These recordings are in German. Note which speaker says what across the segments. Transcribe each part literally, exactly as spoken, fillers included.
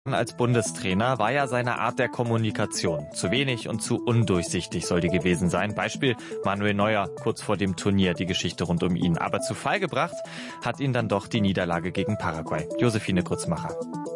Speaker 1: Als Bundestrainer war ja seine Art der Kommunikation zu wenig und zu undurchsichtig soll die gewesen sein. Beispiel Manuel Neuer kurz vor dem Turnier, die Geschichte rund um ihn. Aber zu Fall gebracht hat ihn dann doch die Niederlage gegen Paraguay. Josephine Grützmacher.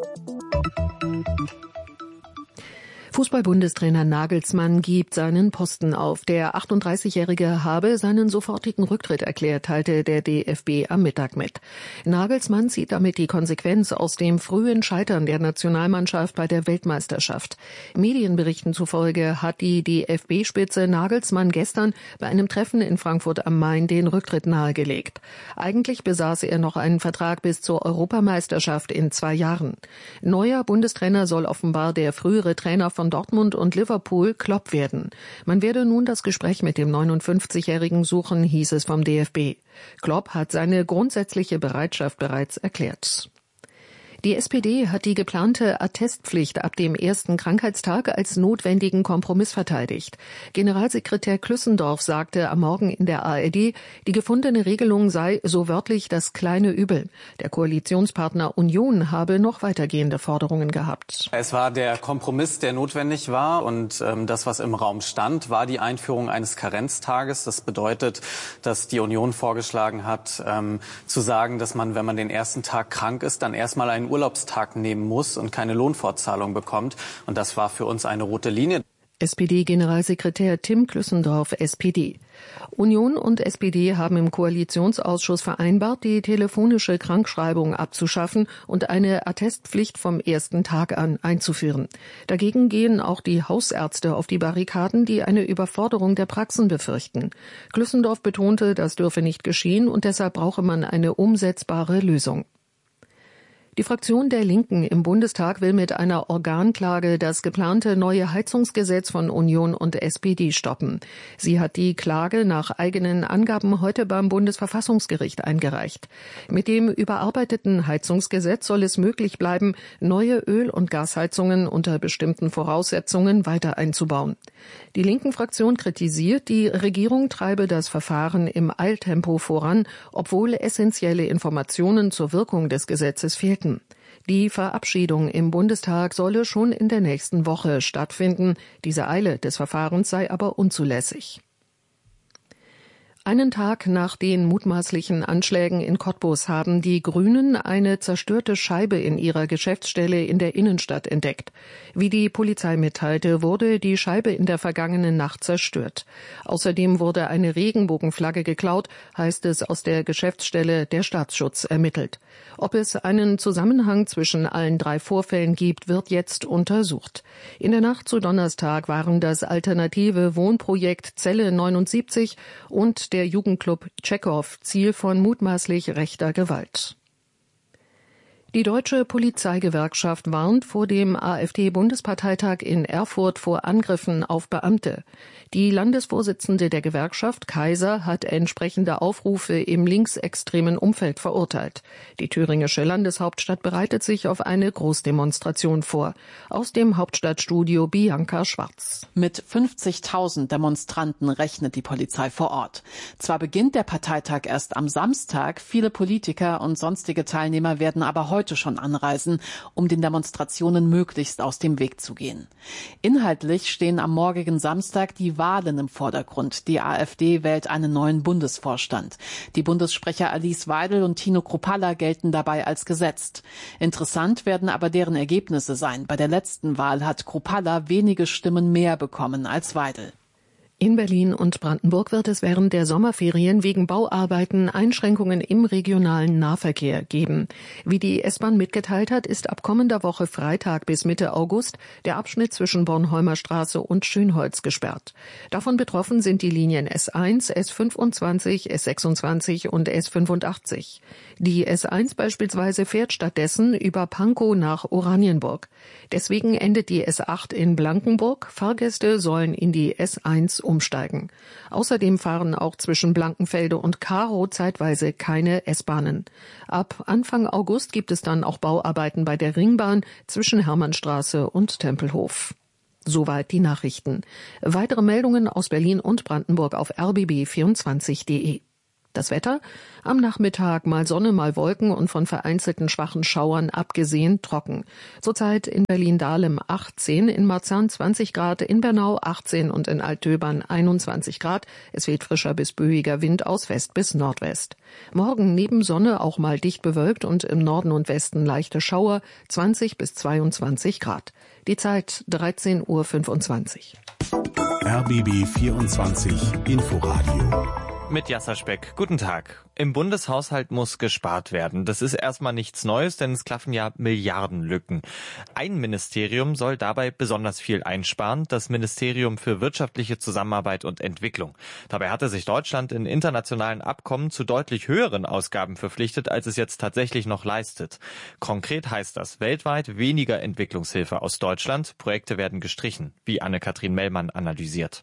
Speaker 2: Fußball-Bundestrainer Nagelsmann gibt seinen Posten auf. Der achtunddreißigjährige habe seinen sofortigen Rücktritt erklärt, teilte der D F B am Mittag mit. Nagelsmann zieht damit die Konsequenz aus dem frühen Scheitern der Nationalmannschaft bei der Weltmeisterschaft. Medienberichten zufolge hat die D F B-Spitze Nagelsmann gestern bei einem Treffen in Frankfurt am Main den Rücktritt nahegelegt. Eigentlich besaß er noch einen Vertrag bis zur Europameisterschaft in zwei Jahren. Neuer Bundestrainer soll offenbar der frühere Trainer von Dortmund und Liverpool Klopp werden. Man werde nun das Gespräch mit dem neunundfünfzigjährigen suchen, hieß es vom D F B. Klopp hat seine grundsätzliche Bereitschaft bereits erklärt. Die S P D hat die geplante Attestpflicht ab dem ersten Krankheitstag als notwendigen Kompromiss verteidigt. Generalsekretär Klüssendorf sagte am Morgen in der A R D, die gefundene Regelung sei so wörtlich das kleine Übel. Der Koalitionspartner Union habe noch weitergehende Forderungen gehabt.
Speaker 3: Es war der Kompromiss, der notwendig war, und ähm, das, was im Raum stand, war die Einführung eines Karenztages. Das bedeutet, dass die Union vorgeschlagen hat, ähm, zu sagen, dass man, wenn man den ersten Tag krank ist, dann erstmal einen Urlaubstag nehmen muss und keine Lohnfortzahlung bekommt. Und das war für uns eine rote Linie.
Speaker 2: S P D-Generalsekretär Tim Klüssendorf, S P D. Union und S P D haben im Koalitionsausschuss vereinbart, die telefonische Krankschreibung abzuschaffen und eine Attestpflicht vom ersten Tag an einzuführen. Dagegen gehen auch die Hausärzte auf die Barrikaden, die eine Überforderung der Praxen befürchten. Klüssendorf betonte, das dürfe nicht geschehen und deshalb brauche man eine umsetzbare Lösung. Die Fraktion der Linken im Bundestag will mit einer Organklage das geplante neue Heizungsgesetz von Union und S P D stoppen. Sie hat die Klage nach eigenen Angaben heute beim Bundesverfassungsgericht eingereicht. Mit dem überarbeiteten Heizungsgesetz soll es möglich bleiben, neue Öl- und Gasheizungen unter bestimmten Voraussetzungen weiter einzubauen. Die Linken-Fraktion kritisiert, die Regierung treibe das Verfahren im Eiltempo voran, obwohl essentielle Informationen zur Wirkung des Gesetzes fehlten. Die Verabschiedung im Bundestag solle schon in der nächsten Woche stattfinden. Diese Eile des Verfahrens sei aber unzulässig. Einen Tag nach den mutmaßlichen Anschlägen in Cottbus haben die Grünen eine zerstörte Scheibe in ihrer Geschäftsstelle in der Innenstadt entdeckt. Wie die Polizei mitteilte, wurde die Scheibe in der vergangenen Nacht zerstört. Außerdem wurde eine Regenbogenflagge geklaut, heißt es aus der Geschäftsstelle der Staatsschutz ermittelt. Ob es einen Zusammenhang zwischen allen drei Vorfällen gibt, wird jetzt untersucht. In der Nacht zu Donnerstag waren das alternative Wohnprojekt Zelle neunundsiebzig und der Jugendclub Tschechow Ziel von mutmaßlich rechter Gewalt. Die Deutsche Polizeigewerkschaft warnt vor dem AfD-Bundesparteitag in Erfurt vor Angriffen auf Beamte. Die Landesvorsitzende der Gewerkschaft, Kaiser, hat entsprechende Aufrufe im linksextremen Umfeld verurteilt. Die thüringische Landeshauptstadt bereitet sich auf eine Großdemonstration vor. Aus dem Hauptstadtstudio Bianca Schwarz.
Speaker 4: Mit fünfzigtausend Demonstranten rechnet die Polizei vor Ort. Zwar beginnt der Parteitag erst am Samstag, viele Politiker und sonstige Teilnehmer werden aber heute schon anreisen, um den Demonstrationen möglichst aus dem Weg zu gehen. Inhaltlich stehen am morgigen Samstag die Wahlen im Vordergrund. Die AfD wählt einen neuen Bundesvorstand. Die Bundessprecher Alice Weidel und Tino Kruppalla gelten dabei als gesetzt. Interessant werden aber deren Ergebnisse sein. Bei der letzten Wahl hat Kruppalla wenige Stimmen mehr bekommen als Weidel.
Speaker 2: In Berlin und Brandenburg wird es während der Sommerferien wegen Bauarbeiten Einschränkungen im regionalen Nahverkehr geben. Wie die S-Bahn mitgeteilt hat, ist ab kommender Woche Freitag bis Mitte August der Abschnitt zwischen Bornholmer Straße und Schönholz gesperrt. Davon betroffen sind die Linien S eins, S fünfundzwanzig, S sechsundzwanzig und S fünfundachtzig. Die S eins beispielsweise fährt stattdessen über Pankow nach Oranienburg. Deswegen endet die S acht in Blankenburg. Fahrgäste sollen in die S eins umsteigen. Außerdem fahren auch zwischen Blankenfelde und Karow zeitweise keine S-Bahnen. Ab Anfang August gibt es dann auch Bauarbeiten bei der Ringbahn zwischen Hermannstraße und Tempelhof. Soweit die Nachrichten. Weitere Meldungen aus Berlin und Brandenburg auf r b b vierundzwanzig punkt d e. Das Wetter? Am Nachmittag mal Sonne, mal Wolken und von vereinzelten schwachen Schauern abgesehen trocken. Zurzeit in Berlin-Dahlem achtzehn, in Marzahn zwanzig Grad, in Bernau achtzehn und in Altdöbern einundzwanzig Grad. Es weht frischer bis böiger Wind aus West bis Nordwest. Morgen neben Sonne auch mal dicht bewölkt und im Norden und Westen leichte Schauer, zwanzig bis zweiundzwanzig Grad. Die Zeit dreizehn Uhr fünfundzwanzig.
Speaker 5: R B B vierundzwanzig Inforadio.
Speaker 1: Mit Jasser Speck. Guten Tag. Im Bundeshaushalt muss gespart werden. Das ist erstmal nichts Neues, denn es klaffen ja Milliardenlücken. Ein Ministerium soll dabei besonders viel einsparen, das Ministerium für wirtschaftliche Zusammenarbeit und Entwicklung. Dabei hatte sich Deutschland in internationalen Abkommen zu deutlich höheren Ausgaben verpflichtet, als es jetzt tatsächlich noch leistet. Konkret heißt das weltweit weniger Entwicklungshilfe aus Deutschland. Projekte werden gestrichen, wie Anne-Kathrin Mellmann analysiert.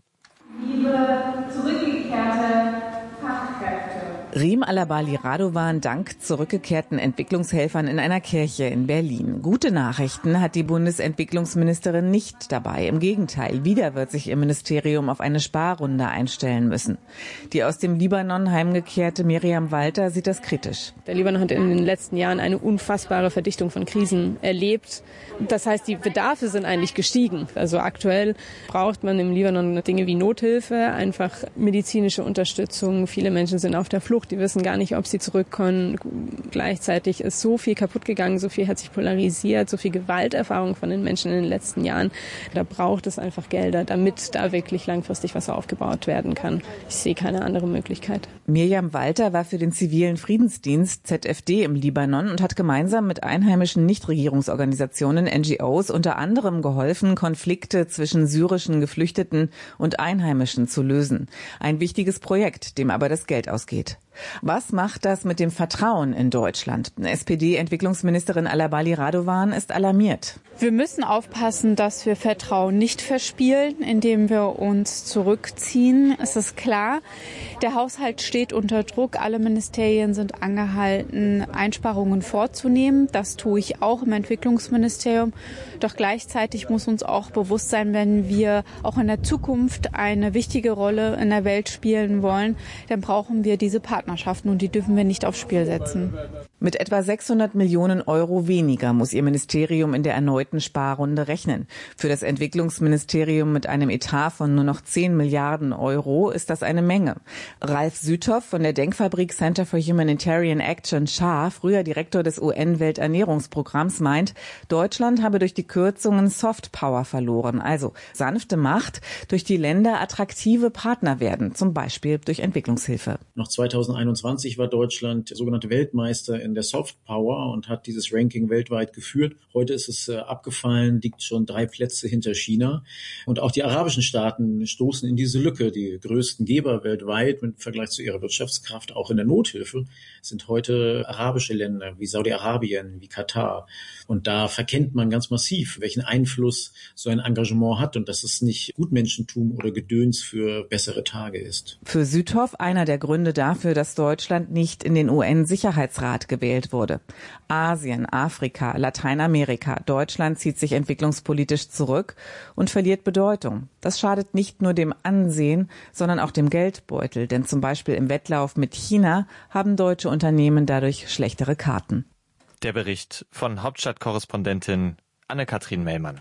Speaker 6: Liebe zurückgekehrte Fachkräfte.
Speaker 7: Riem Alabali Radovan dankt zurückgekehrten Entwicklungshelfern in einer Kirche in Berlin. Gute Nachrichten hat die Bundesentwicklungsministerin nicht dabei. Im Gegenteil, wieder wird sich ihr Ministerium auf eine Sparrunde einstellen müssen. Die aus dem Libanon heimgekehrte Miriam Walter sieht das kritisch.
Speaker 8: Der Libanon hat in den letzten Jahren eine unfassbare Verdichtung von Krisen erlebt. Das heißt, die Bedarfe sind eigentlich gestiegen. Also aktuell braucht man im Libanon Dinge wie Nothilfe, einfach medizinische Unterstützung. Viele Menschen sind auf der Flucht. Die wissen gar nicht, ob sie zurückkommen. Gleichzeitig ist so viel kaputt gegangen, so viel hat sich polarisiert, so viel Gewalterfahrung von den Menschen in den letzten Jahren. Da braucht es einfach Gelder, damit da wirklich langfristig was aufgebaut werden kann. Ich sehe keine andere Möglichkeit.
Speaker 7: Miriam Walter war für den zivilen Friedensdienst Z F D im Libanon und hat gemeinsam mit einheimischen Nichtregierungsorganisationen N G Os unter anderem geholfen, Konflikte zwischen syrischen Geflüchteten und Einheimischen zu lösen. Ein wichtiges Projekt, dem aber das Geld ausgeht. Was macht das mit dem Vertrauen in Deutschland? S P D-Entwicklungsministerin Alabali Radovan ist alarmiert.
Speaker 9: Wir müssen aufpassen, dass wir Vertrauen nicht verspielen, indem wir uns zurückziehen. Es ist klar, der Haushalt steht unter Druck. Alle Ministerien sind angehalten, Einsparungen vorzunehmen. Das tue ich auch im Entwicklungsministerium. Doch gleichzeitig muss uns auch bewusst sein, wenn wir auch in der Zukunft eine wichtige Rolle in der Welt spielen wollen, dann brauchen wir diese Partnerschaften und die dürfen wir nicht aufs Spiel setzen.
Speaker 7: Mit etwa sechshundert Millionen Euro weniger muss ihr Ministerium in der erneuten Sparrunde rechnen. Für das Entwicklungsministerium mit einem Etat von nur noch zehn Milliarden Euro ist das eine Menge. Ralf Süthoff von der Denkfabrik Center for Humanitarian Action Schar, früher Direktor des U N-Welternährungsprogramms, meint, Deutschland habe durch die Kürzungen Soft Power verloren, also sanfte Macht, durch die Länder attraktive Partner werden, zum Beispiel durch Entwicklungshilfe.
Speaker 10: Noch zweitausendeinundzwanzig war Deutschland sogenannte Weltmeister in der Soft Power und hat dieses Ranking weltweit geführt. Heute ist es äh, abgefallen, liegt schon drei Plätze hinter China. Und auch die arabischen Staaten stoßen in diese Lücke. Die größten Geber weltweit im Vergleich zu ihrer Wirtschaftskraft, auch in der Nothilfe, sind heute arabische Länder wie Saudi-Arabien, wie Katar. Und da verkennt man ganz massiv, welchen Einfluss so ein Engagement hat und dass es nicht Gutmenschentum oder Gedöns für bessere Tage ist.
Speaker 7: Für Süthoff einer der Gründe dafür, dass Deutschland nicht in den U N-Sicherheitsrat gewählt wurde. Asien, Afrika, Lateinamerika. Deutschland zieht sich entwicklungspolitisch zurück und verliert Bedeutung. Das schadet nicht nur dem Ansehen, sondern auch dem Geldbeutel. Denn zum Beispiel im Wettlauf mit China haben deutsche Unternehmen dadurch schlechtere Karten.
Speaker 1: Der Bericht von Hauptstadtkorrespondentin Anne-Kathrin Mellmann.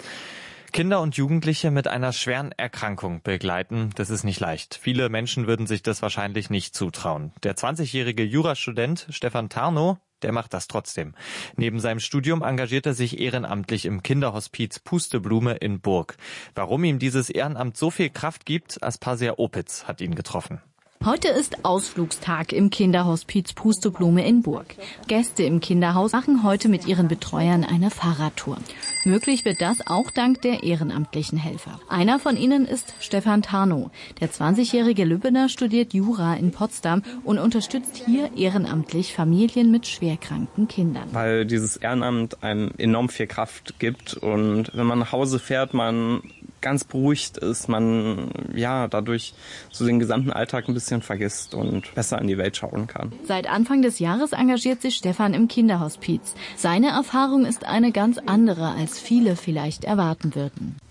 Speaker 1: Kinder und Jugendliche mit einer schweren Erkrankung begleiten, das ist nicht leicht. Viele Menschen würden sich das wahrscheinlich nicht zutrauen. Der zwanzigjährige Jurastudent Stefan Tarnow, der macht das trotzdem. Neben seinem Studium engagiert er sich ehrenamtlich im Kinderhospiz Pusteblume in Burg. Warum ihm dieses Ehrenamt so viel Kraft gibt, Aspasia Opitz hat ihn getroffen.
Speaker 11: Heute ist Ausflugstag im Kinderhospiz Pusteblume in Burg. Gäste im Kinderhaus machen heute mit ihren Betreuern eine Fahrradtour. Möglich wird das auch dank der ehrenamtlichen Helfer. Einer von ihnen ist Stefan Tarnow. Der zwanzigjährige Lübbener studiert Jura in Potsdam und unterstützt hier ehrenamtlich Familien mit schwerkranken Kindern.
Speaker 12: Weil dieses Ehrenamt einem enorm viel Kraft gibt und wenn man nach Hause fährt, man ganz beruhigt ist, man ja dadurch so den gesamten Alltag ein bisschen vergisst und besser in die Welt schauen kann.
Speaker 11: Seit Anfang des Jahres engagiert sich Stefan im Kinderhospiz. Seine Erfahrung ist eine ganz andere, als viele vielleicht erwarten würden.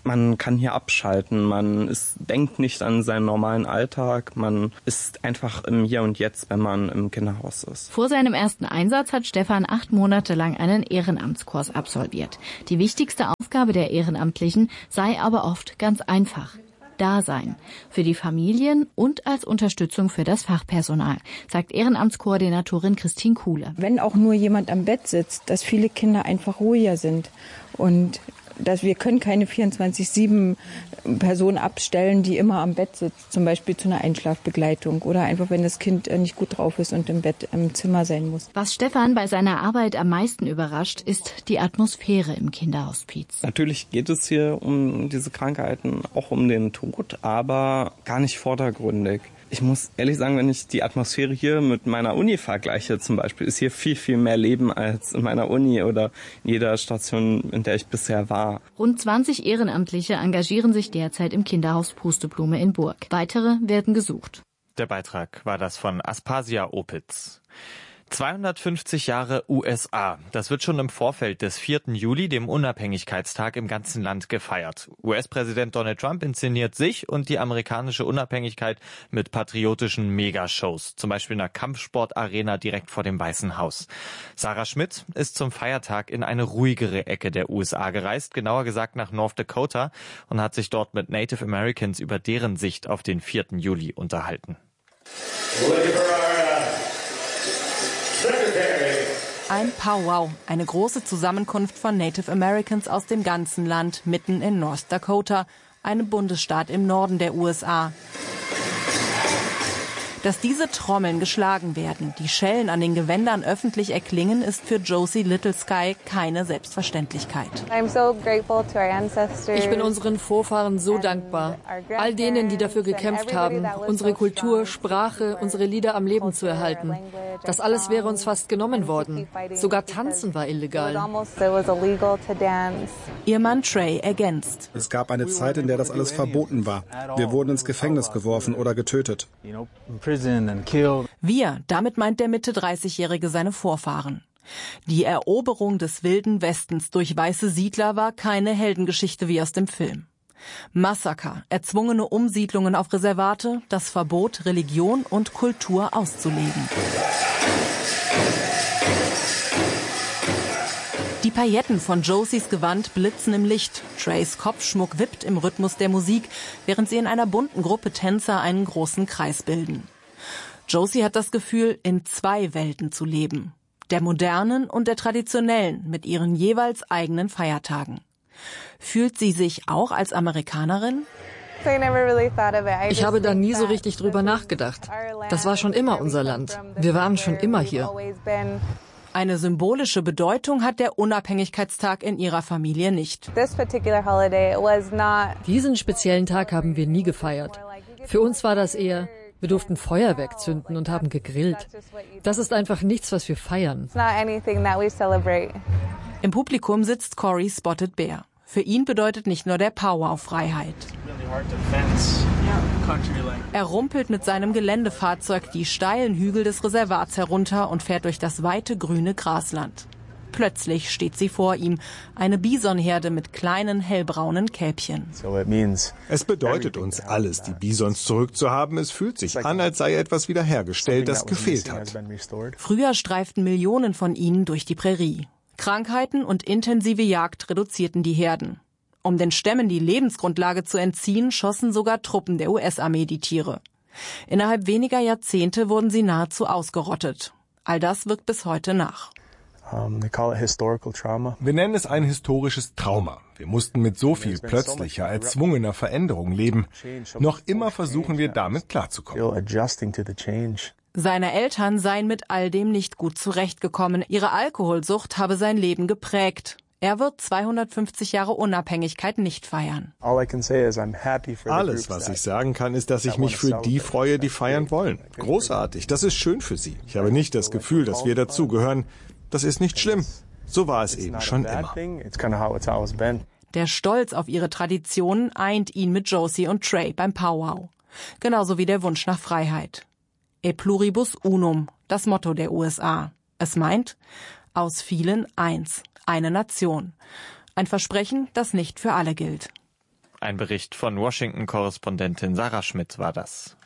Speaker 12: Man kann hier abschalten, man ist, denkt nicht an seinen normalen Alltag, man ist einfach im Hier und Jetzt, wenn man im Kinderhaus ist.
Speaker 11: Vor seinem ersten Einsatz hat Stefan acht Monate lang einen Ehrenamtskurs absolviert. Die wichtigste Aufgabe der Ehrenamtlichen sei aber oft ganz einfach: Dasein. Für die Familien und als Unterstützung für das Fachpersonal, sagt Ehrenamtskoordinatorin Christine Kuhle.
Speaker 13: Wenn auch nur jemand am Bett sitzt, dass viele Kinder einfach ruhiger sind und dass wir können keine vierundzwanzig sieben Personen abstellen, die immer am Bett sitzt, zum Beispiel zu einer Einschlafbegleitung oder einfach, wenn das Kind nicht gut drauf ist und im Bett im Zimmer sein muss.
Speaker 11: Was Stefan bei seiner Arbeit am meisten überrascht, ist die Atmosphäre im Kinderhospiz.
Speaker 12: Natürlich geht es hier um diese Krankheiten, auch um den Tod, aber gar nicht vordergründig. Ich muss ehrlich sagen, wenn ich die Atmosphäre hier mit meiner Uni vergleiche zum Beispiel, ist hier viel, viel mehr Leben als in meiner Uni oder in jeder Station, in der ich bisher war.
Speaker 11: Rund zwanzig Ehrenamtliche engagieren sich derzeit im Kinderhaus Pusteblume in Burg. Weitere werden gesucht.
Speaker 1: Der Beitrag war das von Aspasia Opitz. zweihundertfünfzig Jahre U S A. Das wird schon im Vorfeld des vierten Juli, dem Unabhängigkeitstag, im ganzen Land gefeiert. U S-Präsident Donald Trump inszeniert sich und die amerikanische Unabhängigkeit mit patriotischen Megashows, zum Beispiel in einer Kampfsportarena direkt vor dem Weißen Haus. Sarah Schmidt ist zum Feiertag in eine ruhigere Ecke der U S A gereist, genauer gesagt nach North Dakota, und hat sich dort mit Native Americans über deren Sicht auf den vierten Juli unterhalten.
Speaker 14: Ein Powwow, eine große Zusammenkunft von Native Americans aus dem ganzen Land, mitten in North Dakota, einem Bundesstaat im Norden der U S A. Dass diese Trommeln geschlagen werden, die Schellen an den Gewändern öffentlich erklingen, ist für Josie Little Sky keine Selbstverständlichkeit.
Speaker 15: Ich bin unseren Vorfahren so dankbar, all denen, die dafür gekämpft haben, unsere Kultur, Sprache, unsere Lieder am Leben zu erhalten. Das alles wäre uns fast genommen worden. Sogar Tanzen war illegal.
Speaker 14: Ihr Mann Trey ergänzt.
Speaker 16: Es gab eine Zeit, in der das alles verboten war. Wir wurden ins Gefängnis geworfen oder getötet.
Speaker 14: Wir, damit meint der Mitte dreißigjährige seine Vorfahren. Die Eroberung des wilden Westens durch weiße Siedler war keine Heldengeschichte wie aus dem Film. Massaker, erzwungene Umsiedlungen auf Reservate, das Verbot, Religion und Kultur auszuleben. Die Pailletten von Josies Gewand blitzen im Licht. Treys Kopfschmuck wippt im Rhythmus der Musik, während sie in einer bunten Gruppe Tänzer einen großen Kreis bilden. Josie hat das Gefühl, in zwei Welten zu leben. Der modernen und der traditionellen, mit ihren jeweils eigenen Feiertagen. Fühlt sie sich auch als Amerikanerin?
Speaker 15: Ich habe da nie so richtig drüber nachgedacht. Das war schon immer unser Land. Wir waren schon immer hier.
Speaker 14: Eine symbolische Bedeutung hat der Unabhängigkeitstag in ihrer Familie nicht.
Speaker 15: Diesen speziellen Tag haben wir nie gefeiert. Für uns war das eher: Wir durften Feuerwerk zünden und haben gegrillt. Das ist einfach nichts, was wir feiern.
Speaker 14: Im Publikum sitzt Corey Spotted Bear. Für ihn bedeutet nicht nur der Powwow Freiheit. Er rumpelt mit seinem Geländefahrzeug die steilen Hügel des Reservats herunter und fährt durch das weite grüne Grasland. Plötzlich steht sie vor ihm, eine Bisonherde mit kleinen hellbraunen Kälbchen.
Speaker 17: Es bedeutet uns alles, die Bisons zurückzuhaben. Es fühlt sich an, als sei etwas wiederhergestellt, das gefehlt hat.
Speaker 14: Früher streiften Millionen von ihnen durch die Prärie. Krankheiten und intensive Jagd reduzierten die Herden. Um den Stämmen die Lebensgrundlage zu entziehen, schossen sogar Truppen der U S-Armee die Tiere. Innerhalb weniger Jahrzehnte wurden sie nahezu ausgerottet. All das wirkt bis heute nach.
Speaker 17: Wir nennen es ein historisches Trauma. Wir mussten mit so viel plötzlicher, erzwungener Veränderung leben. Noch immer versuchen wir damit klarzukommen.
Speaker 14: Seine Eltern seien mit all dem nicht gut zurechtgekommen. Ihre Alkoholsucht habe sein Leben geprägt. Er wird zweihundertfünfzig Jahre Unabhängigkeit nicht feiern.
Speaker 17: Alles, was ich sagen kann, ist, dass ich mich für die freue, die feiern wollen. Großartig, das ist schön für sie. Ich habe nicht das Gefühl, dass wir dazugehören. Das ist nicht schlimm. So war es eben schon immer.
Speaker 14: Der Stolz auf ihre Traditionen eint ihn mit Josie und Trey beim Powwow. Genauso wie der Wunsch nach Freiheit. E pluribus unum, das Motto der U S A. Es meint, aus vielen eins, eine Nation. Ein Versprechen, das nicht für alle gilt.
Speaker 1: Ein Bericht von Washington-Korrespondentin Sarah Schmidt war das.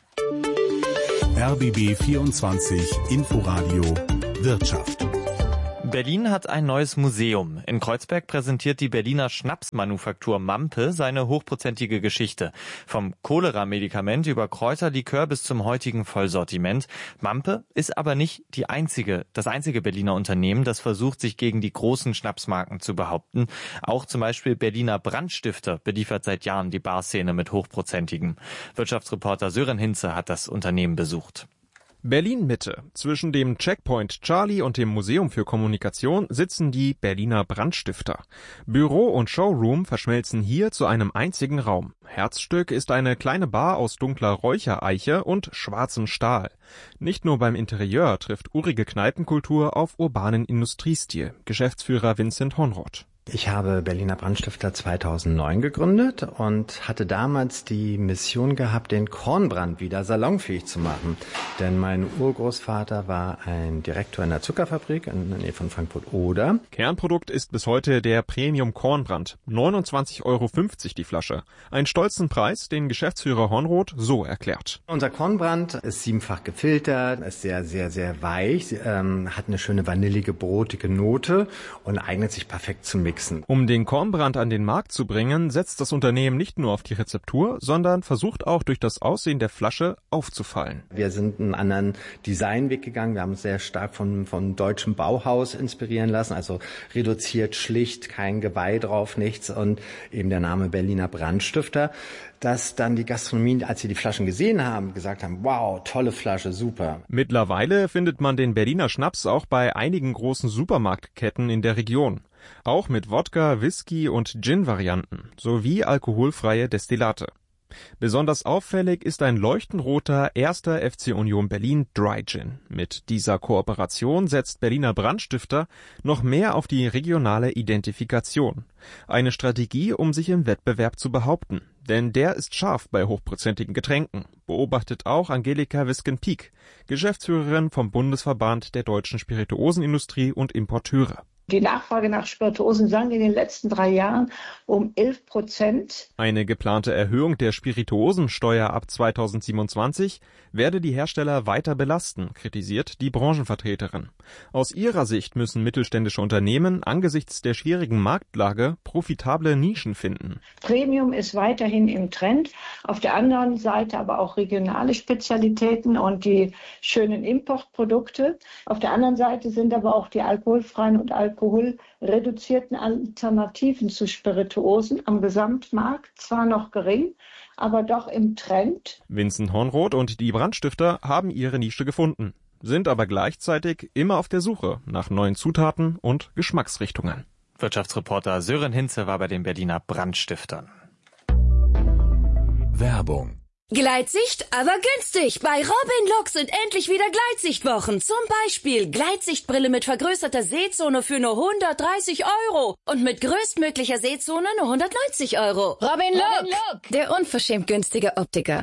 Speaker 5: R B B vierundzwanzig Inforadio Wirtschaft.
Speaker 1: Berlin hat ein neues Museum. In Kreuzberg präsentiert die Berliner Schnapsmanufaktur Mampe seine hochprozentige Geschichte. Vom Cholera-Medikament über Kräuterlikör bis zum heutigen Vollsortiment. Mampe ist aber nicht die einzige, das einzige Berliner Unternehmen, das versucht, sich gegen die großen Schnapsmarken zu behaupten. Auch zum Beispiel Berliner Brandstifter beliefert seit Jahren die Barszene mit hochprozentigem. Wirtschaftsreporter Sören Hinze hat das Unternehmen besucht.
Speaker 18: Berlin-Mitte. Zwischen dem Checkpoint Charlie und dem Museum für Kommunikation sitzen die Berliner Brandstifter. Büro und Showroom verschmelzen hier zu einem einzigen Raum. Herzstück ist eine kleine Bar aus dunkler Räuchereiche und schwarzem Stahl. Nicht nur beim Interieur trifft urige Kneipenkultur auf urbanen Industriestil. Geschäftsführer Vincent Honroth.
Speaker 19: Ich habe Berliner Brandstifter zweitausendneun gegründet und hatte damals die Mission gehabt, den Kornbrand wieder salonfähig zu machen. Denn mein Urgroßvater war ein Direktor in der Zuckerfabrik in der Nähe von Frankfurt-Oder.
Speaker 18: Kernprodukt ist bis heute der Premium Kornbrand. neunundzwanzig Euro fünfzig die Flasche. Einen stolzen Preis, den Geschäftsführer Honroth so erklärt.
Speaker 19: Unser Kornbrand ist siebenfach gefiltert, ist sehr, sehr, sehr weich, ähm, hat eine schöne vanillige, brotige Note und eignet sich perfekt zum Mixen.
Speaker 18: Um den Kornbrand an den Markt zu bringen, setzt das Unternehmen nicht nur auf die Rezeptur, sondern versucht auch durch das Aussehen der Flasche aufzufallen.
Speaker 19: Wir sind einen anderen Designweg gegangen. Wir haben uns sehr stark vom, vom deutschen Bauhaus inspirieren lassen. Also reduziert, schlicht, kein Geweih drauf, nichts. Und eben der Name Berliner Brandstifter, dass dann die Gastronomie, als sie die Flaschen gesehen haben, gesagt haben, wow, tolle Flasche, super.
Speaker 18: Mittlerweile findet man den Berliner Schnaps auch bei einigen großen Supermarktketten in der Region. Auch mit Wodka, Whisky und Gin-Varianten sowie alkoholfreie Destillate. Besonders auffällig ist ein leuchtenroter erster F C Union Berlin Dry Gin. Mit dieser Kooperation setzt Berliner Brandstifter noch mehr auf die regionale Identifikation. Eine Strategie, um sich im Wettbewerb zu behaupten. Denn der ist scharf bei hochprozentigen Getränken, beobachtet auch Angelika Wisken-Pieck, Geschäftsführerin vom Bundesverband der deutschen Spirituosenindustrie und Importeure.
Speaker 20: Die Nachfrage nach Spirituosen sank in den letzten drei Jahren um elf Prozent.
Speaker 18: Eine geplante Erhöhung der Spirituosensteuer ab zweitausendsiebenundzwanzig werde die Hersteller weiter belasten, kritisiert die Branchenvertreterin. Aus ihrer Sicht müssen mittelständische Unternehmen angesichts der schwierigen Marktlage profitable Nischen finden.
Speaker 20: Premium ist weiterhin im Trend. Auf der anderen Seite aber auch regionale Spezialitäten und die schönen Importprodukte. Auf der anderen Seite sind aber auch die alkoholfreien und alkoholreduzierten Alternativen zu Spirituosen am Gesamtmarkt zwar noch gering, aber doch im Trend.
Speaker 18: Vincent Honroth und die Brandstifter haben ihre Nische gefunden, sind aber gleichzeitig immer auf der Suche nach neuen Zutaten und Geschmacksrichtungen.
Speaker 1: Wirtschaftsreporter Sören Hinze war bei den Berliner Brandstiftern.
Speaker 5: Werbung.
Speaker 21: Gleitsicht, aber günstig. Bei Robin Lux sind endlich wieder Gleitsichtwochen. Zum Beispiel Gleitsichtbrille mit vergrößerter Sehzone für nur hundertdreißig Euro. Und mit größtmöglicher Sehzone nur hundertneunzig Euro. Robin Lux, der unverschämt günstige Optiker.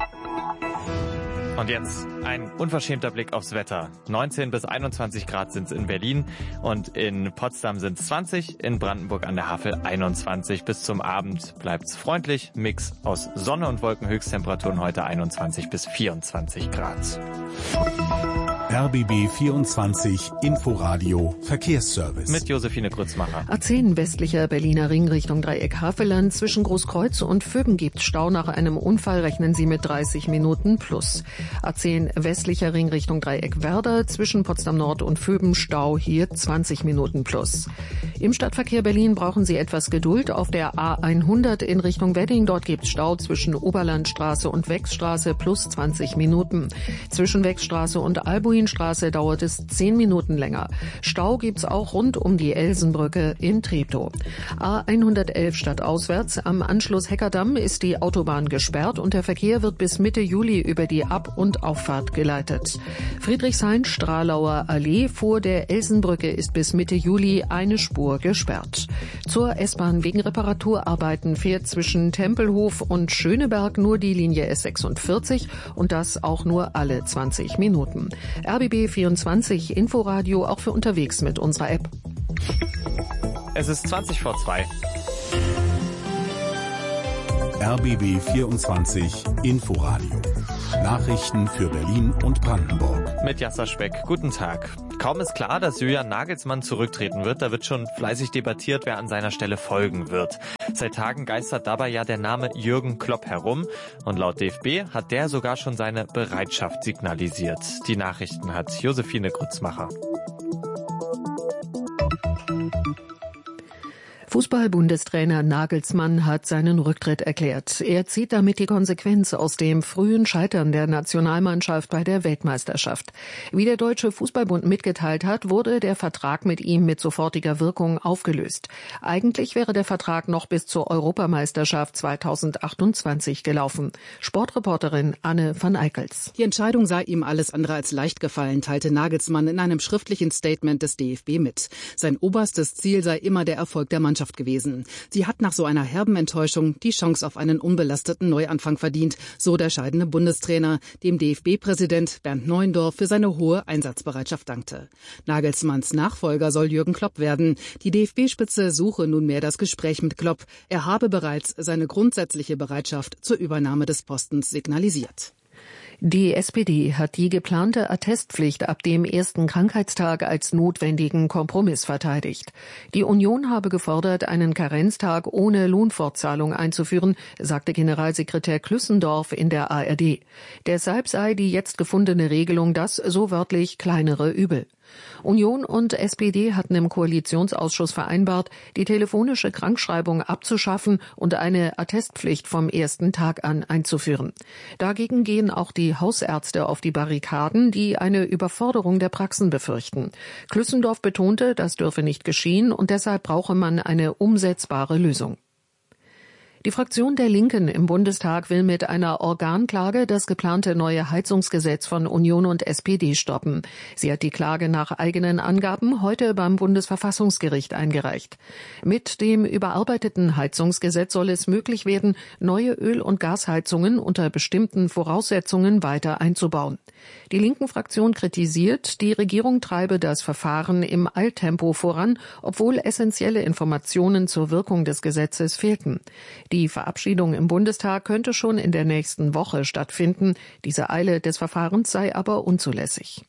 Speaker 1: Und jetzt ein unverschämter Blick aufs Wetter. neunzehn bis einundzwanzig Grad sind es in Berlin und in Potsdam sind es zwanzig, in Brandenburg an der Havel einundzwanzig. Bis zum Abend bleibt's freundlich. Mix aus Sonne und Wolken, Höchsttemperaturen heute einundzwanzig bis vierundzwanzig Grad.
Speaker 5: R B B vierundzwanzig Inforadio Verkehrsservice.
Speaker 1: Mit Josephine Grützmacher.
Speaker 2: A zehn westlicher Berliner Ring Richtung Dreieck Havelland. Zwischen Großkreuz und Föben gibt Stau. Nach einem Unfall rechnen Sie mit dreißig Minuten plus. A zehn westlicher Ring Richtung Dreieck Werder. Zwischen Potsdam Nord und Föben Stau, hier zwanzig Minuten plus. Im Stadtverkehr Berlin brauchen Sie etwas Geduld. Auf der A hundert in Richtung Wedding. Dort gibt es Stau zwischen Oberlandstraße und Wechsstraße plus zwanzig Minuten. Zwischen Wechsstraße und Albuin Straße dauert es zehn Minuten länger. Stau gibt's auch rund um die Elsenbrücke in Treptow. A hundertelf stadtauswärts am Anschluss Heckerdamm ist die Autobahn gesperrt und der Verkehr wird bis Mitte Juli über die Ab- und Auffahrt geleitet. Friedrichshain-Stralauer Allee vor der Elsenbrücke ist bis Mitte Juli eine Spur gesperrt. Zur S-Bahn wegen Reparaturarbeiten fährt zwischen Tempelhof und Schöneberg nur die Linie S sechsundvierzig und das auch nur alle zwanzig Minuten. R B B vierundzwanzig Inforadio auch für unterwegs mit unserer App.
Speaker 1: Es ist zwanzig vor zwei.
Speaker 5: R B B vierundzwanzig Inforadio. Nachrichten für Berlin und Brandenburg.
Speaker 1: Mit Jasser Speck. Guten Tag. Kaum ist klar, dass Julian Nagelsmann zurücktreten wird, da wird schon fleißig debattiert, wer an seiner Stelle folgen wird. Seit Tagen geistert dabei ja der Name Jürgen Klopp herum und laut D F B hat der sogar schon seine Bereitschaft signalisiert. Die Nachrichten hat Josephine Grützmacher.
Speaker 2: Fußball-Bundestrainer Nagelsmann hat seinen Rücktritt erklärt. Er zieht damit die Konsequenz aus dem frühen Scheitern der Nationalmannschaft bei der Weltmeisterschaft. Wie der Deutsche Fußballbund mitgeteilt hat, wurde der Vertrag mit ihm mit sofortiger Wirkung aufgelöst. Eigentlich wäre der Vertrag noch bis zur Europameisterschaft zweitausendachtundzwanzig gelaufen. Sportreporterin Anne van Eickels.
Speaker 3: Die Entscheidung sei ihm alles andere als leicht gefallen, teilte Nagelsmann in einem schriftlichen Statement des D F B mit. Sein oberstes Ziel sei immer der Erfolg der Mannschaft gewesen. Sie hat nach so einer herben Enttäuschung die Chance auf einen unbelasteten Neuanfang verdient, so der scheidende Bundestrainer, dem D F B-Präsident Bernd Neuendorf für seine hohe Einsatzbereitschaft dankte. Nagelsmanns Nachfolger soll Jürgen Klopp werden. Die D F B-Spitze suche nunmehr das Gespräch mit Klopp. Er habe bereits seine grundsätzliche Bereitschaft zur Übernahme des Postens signalisiert.
Speaker 2: Die S P D hat die geplante Attestpflicht ab dem ersten Krankheitstag als notwendigen Kompromiss verteidigt. Die Union habe gefordert, einen Karenztag ohne Lohnfortzahlung einzuführen, sagte Generalsekretär Klüssendorf in der A R D. Deshalb sei die jetzt gefundene Regelung das, so wörtlich, kleinere Übel. Union und S P D hatten im Koalitionsausschuss vereinbart, die telefonische Krankschreibung abzuschaffen und eine Attestpflicht vom ersten Tag an einzuführen. Dagegen gehen auch die Hausärzte auf die Barrikaden, die eine Überforderung der Praxen befürchten. Klüssendorf betonte, das dürfe nicht geschehen und deshalb brauche man eine umsetzbare Lösung. Die Fraktion der Linken im Bundestag will mit einer Organklage das geplante neue Heizungsgesetz von Union und S P D stoppen. Sie hat die Klage nach eigenen Angaben heute beim Bundesverfassungsgericht eingereicht. Mit dem überarbeiteten Heizungsgesetz soll es möglich werden, neue Öl- und Gasheizungen unter bestimmten Voraussetzungen weiter einzubauen. Die linken Fraktion kritisiert, die Regierung treibe das Verfahren im Eiltempo voran, obwohl essentielle Informationen zur Wirkung des Gesetzes fehlten. Die Verabschiedung im Bundestag könnte schon in der nächsten Woche stattfinden. Diese Eile des Verfahrens sei aber unzulässig.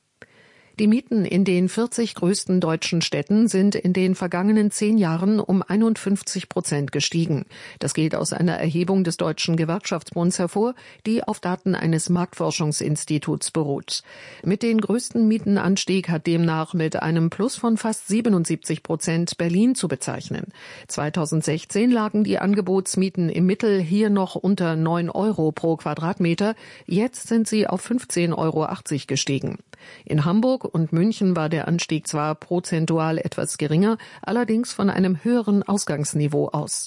Speaker 2: Die Mieten in den vierzig größten deutschen Städten sind in den vergangenen zehn Jahren um einundfünfzig Prozent gestiegen. Das geht aus einer Erhebung des Deutschen Gewerkschaftsbunds hervor, die auf Daten eines Marktforschungsinstituts beruht. Mit den größten Mietenanstieg hat demnach mit einem Plus von fast siebenundsiebzig Prozent Berlin zu bezeichnen. zweitausendsechzehn lagen die Angebotsmieten im Mittel hier noch unter neun Euro pro Quadratmeter. Jetzt sind sie auf fünfzehn Euro achtzig gestiegen. In Hamburg und München war der Anstieg zwar prozentual etwas geringer, allerdings von einem höheren Ausgangsniveau aus.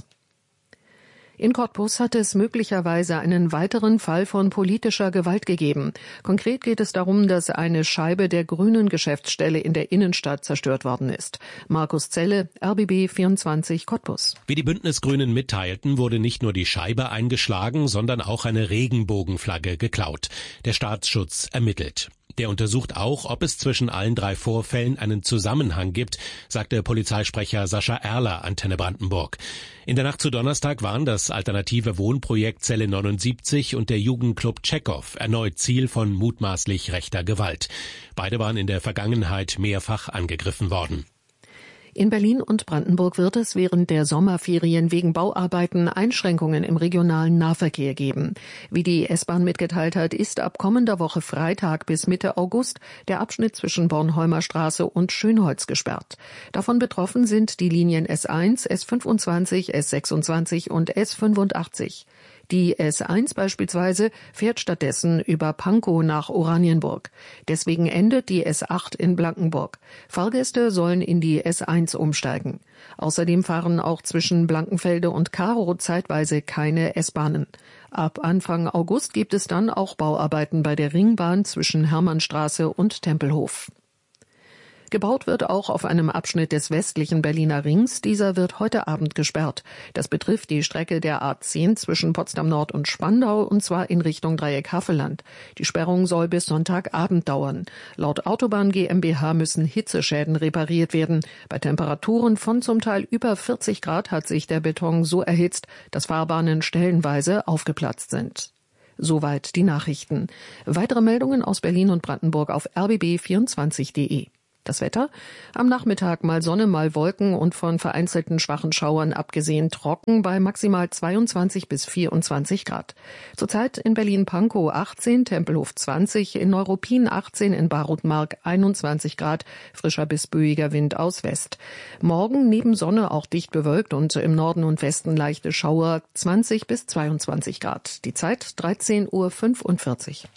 Speaker 2: In Cottbus hat es möglicherweise einen weiteren Fall von politischer Gewalt gegeben. Konkret geht es darum, dass eine Scheibe der grünen Geschäftsstelle in der Innenstadt zerstört worden ist. Markus Zelle, R B B vierundzwanzig Cottbus.
Speaker 22: Wie die Bündnisgrünen mitteilten, wurde nicht nur die Scheibe eingeschlagen, sondern auch eine Regenbogenflagge geklaut. Der Staatsschutz ermittelt. Der untersucht auch, ob es zwischen allen drei Vorfällen einen Zusammenhang gibt, sagte Polizeisprecher Sascha Erler, Antenne Brandenburg. In der Nacht zu Donnerstag waren das alternative Wohnprojekt Zelle neunundsiebzig und der Jugendclub Tschechow erneut Ziel von mutmaßlich rechter Gewalt. Beide waren in der Vergangenheit mehrfach angegriffen worden.
Speaker 2: In Berlin und Brandenburg wird es während der Sommerferien wegen Bauarbeiten Einschränkungen im regionalen Nahverkehr geben. Wie die S-Bahn mitgeteilt hat, ist ab kommender Woche Freitag bis Mitte August der Abschnitt zwischen Bornholmer Straße und Schönholz gesperrt. Davon betroffen sind die Linien S eins, S fünfundzwanzig, S sechsundzwanzig und S fünfundachtzig. Die S eins beispielsweise fährt stattdessen über Pankow nach Oranienburg. Deswegen endet die S acht in Blankenburg. Fahrgäste sollen in die S eins umsteigen. Außerdem fahren auch zwischen Blankenfelde und Karow zeitweise keine S-Bahnen. Ab Anfang August gibt es dann auch Bauarbeiten bei der Ringbahn zwischen Hermannstraße und Tempelhof. Gebaut wird auch auf einem Abschnitt des westlichen Berliner Rings. Dieser wird heute Abend gesperrt. Das betrifft die Strecke der A zehn zwischen Potsdam Nord und Spandau, und zwar in Richtung Dreieck Havelland. Die Sperrung soll bis Sonntagabend dauern. Laut Autobahn GmbH müssen Hitzeschäden repariert werden. Bei Temperaturen von zum Teil über vierzig Grad hat sich der Beton so erhitzt, dass Fahrbahnen stellenweise aufgeplatzt sind. Soweit die Nachrichten. Weitere Meldungen aus Berlin und Brandenburg auf r b b vierundzwanzig punkt d e. Das Wetter? Am Nachmittag mal Sonne, mal Wolken und von vereinzelten schwachen Schauern abgesehen trocken bei maximal zweiundzwanzig bis vierundzwanzig Grad. Zurzeit in Berlin-Pankow achtzehn, Tempelhof zwanzig, in Neuruppin achtzehn, in Barutmark einundzwanzig Grad, frischer bis böiger Wind aus West. Morgen neben Sonne auch dicht bewölkt und im Norden und Westen leichte Schauer, zwanzig bis zweiundzwanzig Grad. Die Zeit dreizehn Uhr fünfundvierzig.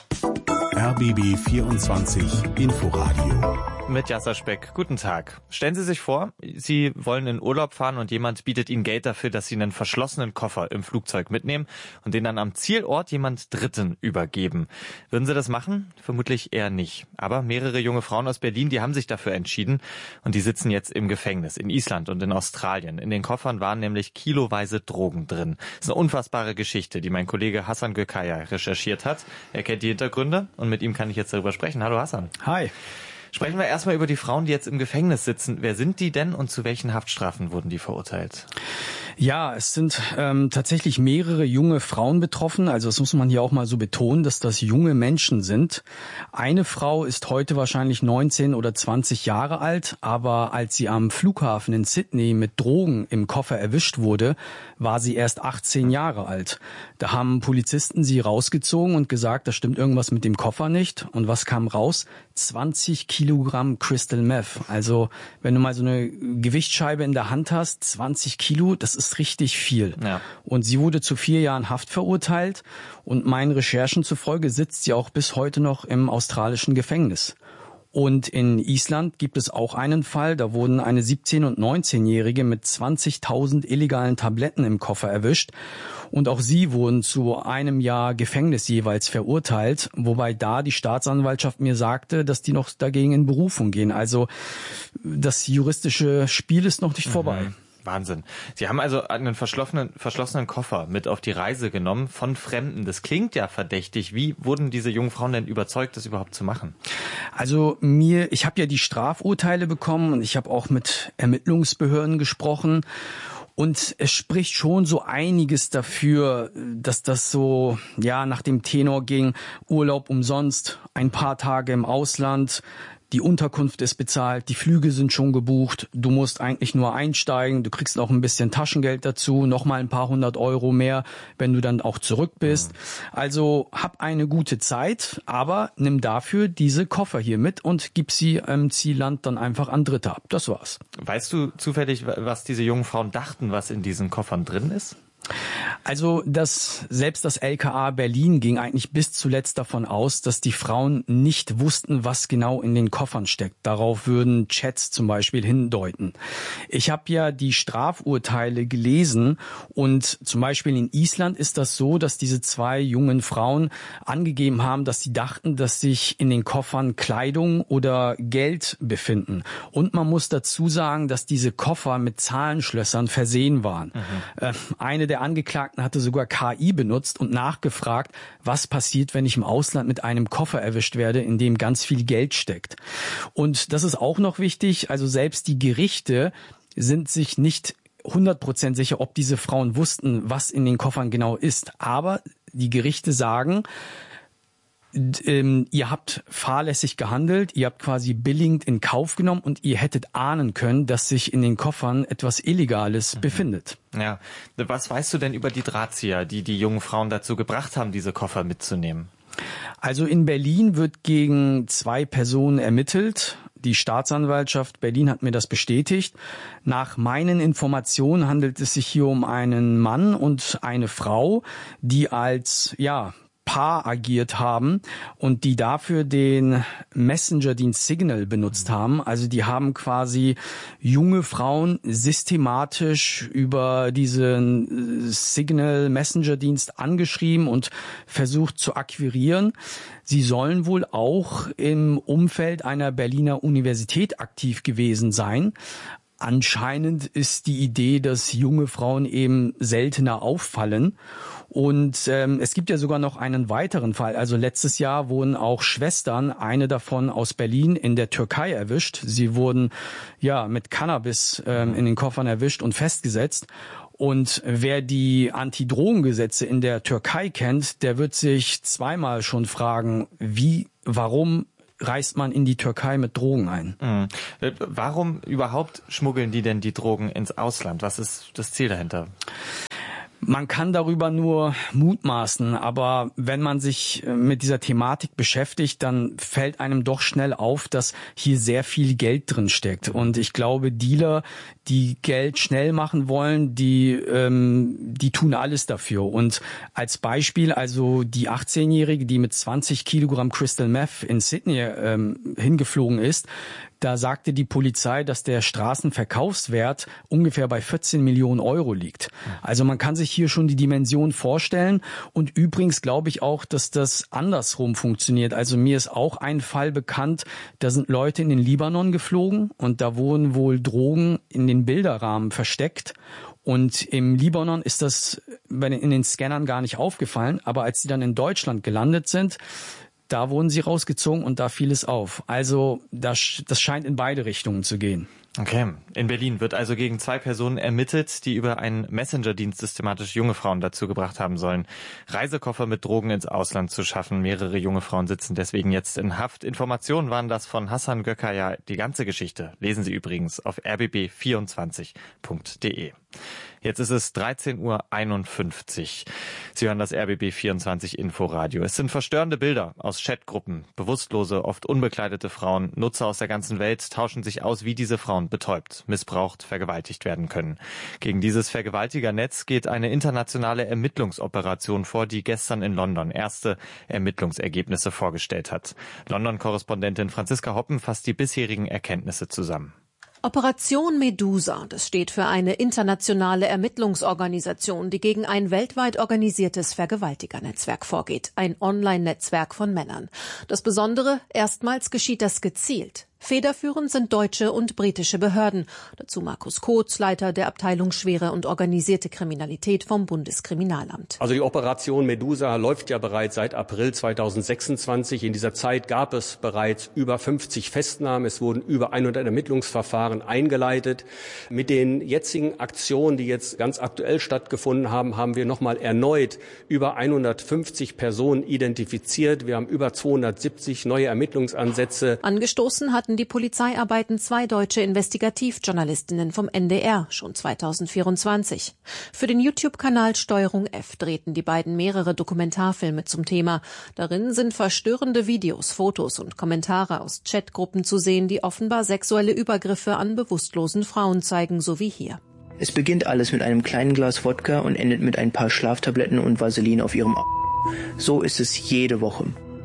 Speaker 5: R B B vierundzwanzig Inforadio.
Speaker 1: Mit Jasser Speck. Guten Tag. Stellen Sie sich vor, Sie wollen in Urlaub fahren und jemand bietet Ihnen Geld dafür, dass Sie einen verschlossenen Koffer im Flugzeug mitnehmen und den dann am Zielort jemand Dritten übergeben. Würden Sie das machen? Vermutlich eher nicht. Aber mehrere junge Frauen aus Berlin, die haben sich dafür entschieden und die sitzen jetzt im Gefängnis in Island und in Australien. In den Koffern waren nämlich kiloweise Drogen drin. Das ist eine unfassbare Geschichte, die mein Kollege Hassan Gökaya recherchiert hat. Er kennt die Hintergründe und mit ihm kann ich jetzt darüber sprechen. Hallo Hassan.
Speaker 4: Hi.
Speaker 1: Sprechen wir erstmal über die Frauen, die jetzt im Gefängnis sitzen. Wer sind die denn und zu welchen Haftstrafen wurden die verurteilt?
Speaker 4: Ja, es sind ähm, tatsächlich mehrere junge Frauen betroffen. Also das muss man hier auch mal so betonen, dass das junge Menschen sind. Eine Frau ist heute wahrscheinlich neunzehn oder zwanzig Jahre alt, aber als sie am Flughafen in Sydney mit Drogen im Koffer erwischt wurde, war sie erst achtzehn Jahre alt. Da haben Polizisten sie rausgezogen und gesagt, da stimmt irgendwas mit dem Koffer nicht. Und was kam raus? zwanzig Kilogramm Crystal Meth. Also wenn du mal so eine Gewichtsscheibe in der Hand hast, zwanzig Kilo, das ist richtig viel. Ja. Und sie wurde zu vier Jahren Haft verurteilt und meinen Recherchen zufolge sitzt sie auch bis heute noch im australischen Gefängnis. Und in Island gibt es auch einen Fall, da wurden eine siebzehn- und neunzehnjährige mit zwanzigtausend illegalen Tabletten im Koffer erwischt. Und auch sie wurden zu einem Jahr Gefängnis jeweils verurteilt, wobei da die Staatsanwaltschaft mir sagte, dass die noch dagegen in Berufung gehen. Also das juristische Spiel ist noch nicht mhm. vorbei.
Speaker 1: Wahnsinn. Sie haben also einen verschlossenen, verschlossenen Koffer mit auf die Reise genommen von Fremden. Das klingt ja verdächtig. Wie wurden diese jungen Frauen denn überzeugt, das überhaupt zu machen?
Speaker 4: Also mir, ich habe ja die Strafurteile bekommen und ich habe auch mit Ermittlungsbehörden gesprochen. Und es spricht schon so einiges dafür, dass das so, ja, nach dem Tenor ging, Urlaub umsonst, ein paar Tage im Ausland, die Unterkunft ist bezahlt, die Flüge sind schon gebucht, du musst eigentlich nur einsteigen, du kriegst auch ein bisschen Taschengeld dazu, nochmal ein paar hundert Euro mehr, wenn du dann auch zurück bist. Also hab eine gute Zeit, aber nimm dafür diese Koffer hier mit und gib sie im Zielland dann einfach an Dritte ab. Das war's.
Speaker 1: Weißt du zufällig, was diese jungen Frauen dachten, was in diesen Koffern drin ist?
Speaker 4: Also das, selbst das L K A Berlin ging eigentlich bis zuletzt davon aus, dass die Frauen nicht wussten, was genau in den Koffern steckt. Darauf würden Chats zum Beispiel hindeuten. Ich habe ja die Strafurteile gelesen und zum Beispiel in Island ist das so, dass diese zwei jungen Frauen angegeben haben, dass sie dachten, dass sich in den Koffern Kleidung oder Geld befinden. Und man muss dazu sagen, dass diese Koffer mit Zahlenschlössern versehen waren. Mhm. Äh, eine der Angeklagten hatte sogar K I benutzt und nachgefragt, was passiert, wenn ich im Ausland mit einem Koffer erwischt werde, in dem ganz viel Geld steckt. Und das ist auch noch wichtig, also selbst die Gerichte sind sich nicht hundert Prozent sicher, ob diese Frauen wussten, was in den Koffern genau ist. Aber die Gerichte sagen, Ähm, ihr habt fahrlässig gehandelt, ihr habt quasi billigend in Kauf genommen und ihr hättet ahnen können, dass sich in den Koffern etwas Illegales mhm. befindet.
Speaker 1: Ja, was weißt du denn über die Drahtzieher, die die jungen Frauen dazu gebracht haben, diese Koffer mitzunehmen?
Speaker 4: Also in Berlin wird gegen zwei Personen ermittelt. Die Staatsanwaltschaft Berlin hat mir das bestätigt. Nach meinen Informationen handelt es sich hier um einen Mann und eine Frau, die als, ja, Paar agiert haben und die dafür den Messenger-Dienst Signal benutzt haben. Also die haben quasi junge Frauen systematisch über diesen Signal-Messenger-Dienst angeschrieben und versucht zu akquirieren. Sie sollen wohl auch im Umfeld einer Berliner Universität aktiv gewesen sein. Anscheinend ist die Idee, dass junge Frauen eben seltener auffallen. Und ähm, es gibt ja sogar noch einen weiteren Fall. Also letztes Jahr wurden auch Schwestern, eine davon aus Berlin, in der Türkei erwischt. Sie wurden ja mit Cannabis ähm, in den Koffern erwischt und festgesetzt. Und wer die Antidrogengesetze in der Türkei kennt, der wird sich zweimal schon fragen, wie, warum reist man in die Türkei mit Drogen ein.
Speaker 1: Mhm. Warum überhaupt schmuggeln die denn die Drogen ins Ausland? Was ist das Ziel dahinter?
Speaker 4: Man kann darüber nur mutmaßen, aber wenn man sich mit dieser Thematik beschäftigt, dann fällt einem doch schnell auf, dass hier sehr viel Geld drin steckt. Und ich glaube, Dealer, die Geld schnell machen wollen, die ähm, die tun alles dafür. Und als Beispiel, also die achtzehnjährige, die mit zwanzig Kilogramm Crystal Meth in Sydney ähm, hingeflogen ist, da sagte die Polizei, dass der Straßenverkaufswert ungefähr bei vierzehn Millionen Euro liegt. Also man kann sich hier schon die Dimension vorstellen. Und übrigens glaube ich auch, dass das andersrum funktioniert. Also mir ist auch ein Fall bekannt, da sind Leute in den Libanon geflogen und da wurden wohl Drogen in den Bilderrahmen versteckt. Und im Libanon ist das in den Scannern gar nicht aufgefallen. Aber als sie dann in Deutschland gelandet sind, da wurden sie rausgezogen und da fiel es auf. Also das, das scheint in beide Richtungen zu gehen.
Speaker 1: Okay. In Berlin wird also gegen zwei Personen ermittelt, die über einen Messenger-Dienst systematisch junge Frauen dazu gebracht haben sollen, Reisekoffer mit Drogen ins Ausland zu schaffen. Mehrere junge Frauen sitzen deswegen jetzt in Haft. Informationen waren das von Hassan Gökaya. Die ganze Geschichte lesen Sie übrigens auf r b b vierundzwanzig punkt d e. Jetzt ist es dreizehn Uhr einundfünfzig. Sie hören das R B B vierundzwanzig Inforadio. Es sind verstörende Bilder aus Chatgruppen. Bewusstlose, oft unbekleidete Frauen, Nutzer aus der ganzen Welt tauschen sich aus, wie diese Frauen betäubt, missbraucht, vergewaltigt werden können. Gegen dieses Vergewaltigernetz geht eine internationale Ermittlungsoperation vor, die gestern in London erste Ermittlungsergebnisse vorgestellt hat. London-Korrespondentin Franziska Hoppen fasst die bisherigen Erkenntnisse zusammen.
Speaker 6: Operation Medusa, das steht für eine internationale Ermittlungsorganisation, die gegen ein weltweit organisiertes Vergewaltigernetzwerk vorgeht. Ein Online-Netzwerk von Männern. Das Besondere, erstmals geschieht das gezielt. Federführend sind deutsche und britische Behörden. Dazu Markus Kotz, Leiter der Abteilung Schwere und organisierte Kriminalität vom Bundeskriminalamt.
Speaker 8: Also die Operation Medusa läuft ja bereits seit April zweitausendsechsundzwanzig. In dieser Zeit gab es bereits über fünfzig Festnahmen. Es wurden über hundert Ermittlungsverfahren eingeleitet. Mit den jetzigen Aktionen, die jetzt ganz aktuell stattgefunden haben, haben wir nochmal erneut über hundertfünfzig Personen identifiziert. Wir haben über zweihundertsiebzig neue Ermittlungsansätze.
Speaker 6: Angestoßen hat die Polizeiarbeiten zwei deutsche Investigativjournalistinnen vom N D R schon zweitausendvierundzwanzig. Für den YouTube-Kanal Steuerung F drehten die beiden mehrere Dokumentarfilme zum Thema. Darin sind verstörende Videos, Fotos und Kommentare aus Chatgruppen zu sehen, die offenbar sexuelle Übergriffe an bewusstlosen Frauen zeigen, so wie hier.
Speaker 23: Es beginnt alles mit einem kleinen Glas Wodka und endet mit ein paar Schlaftabletten und Vaseline auf ihrem A. So ist es jede Woche.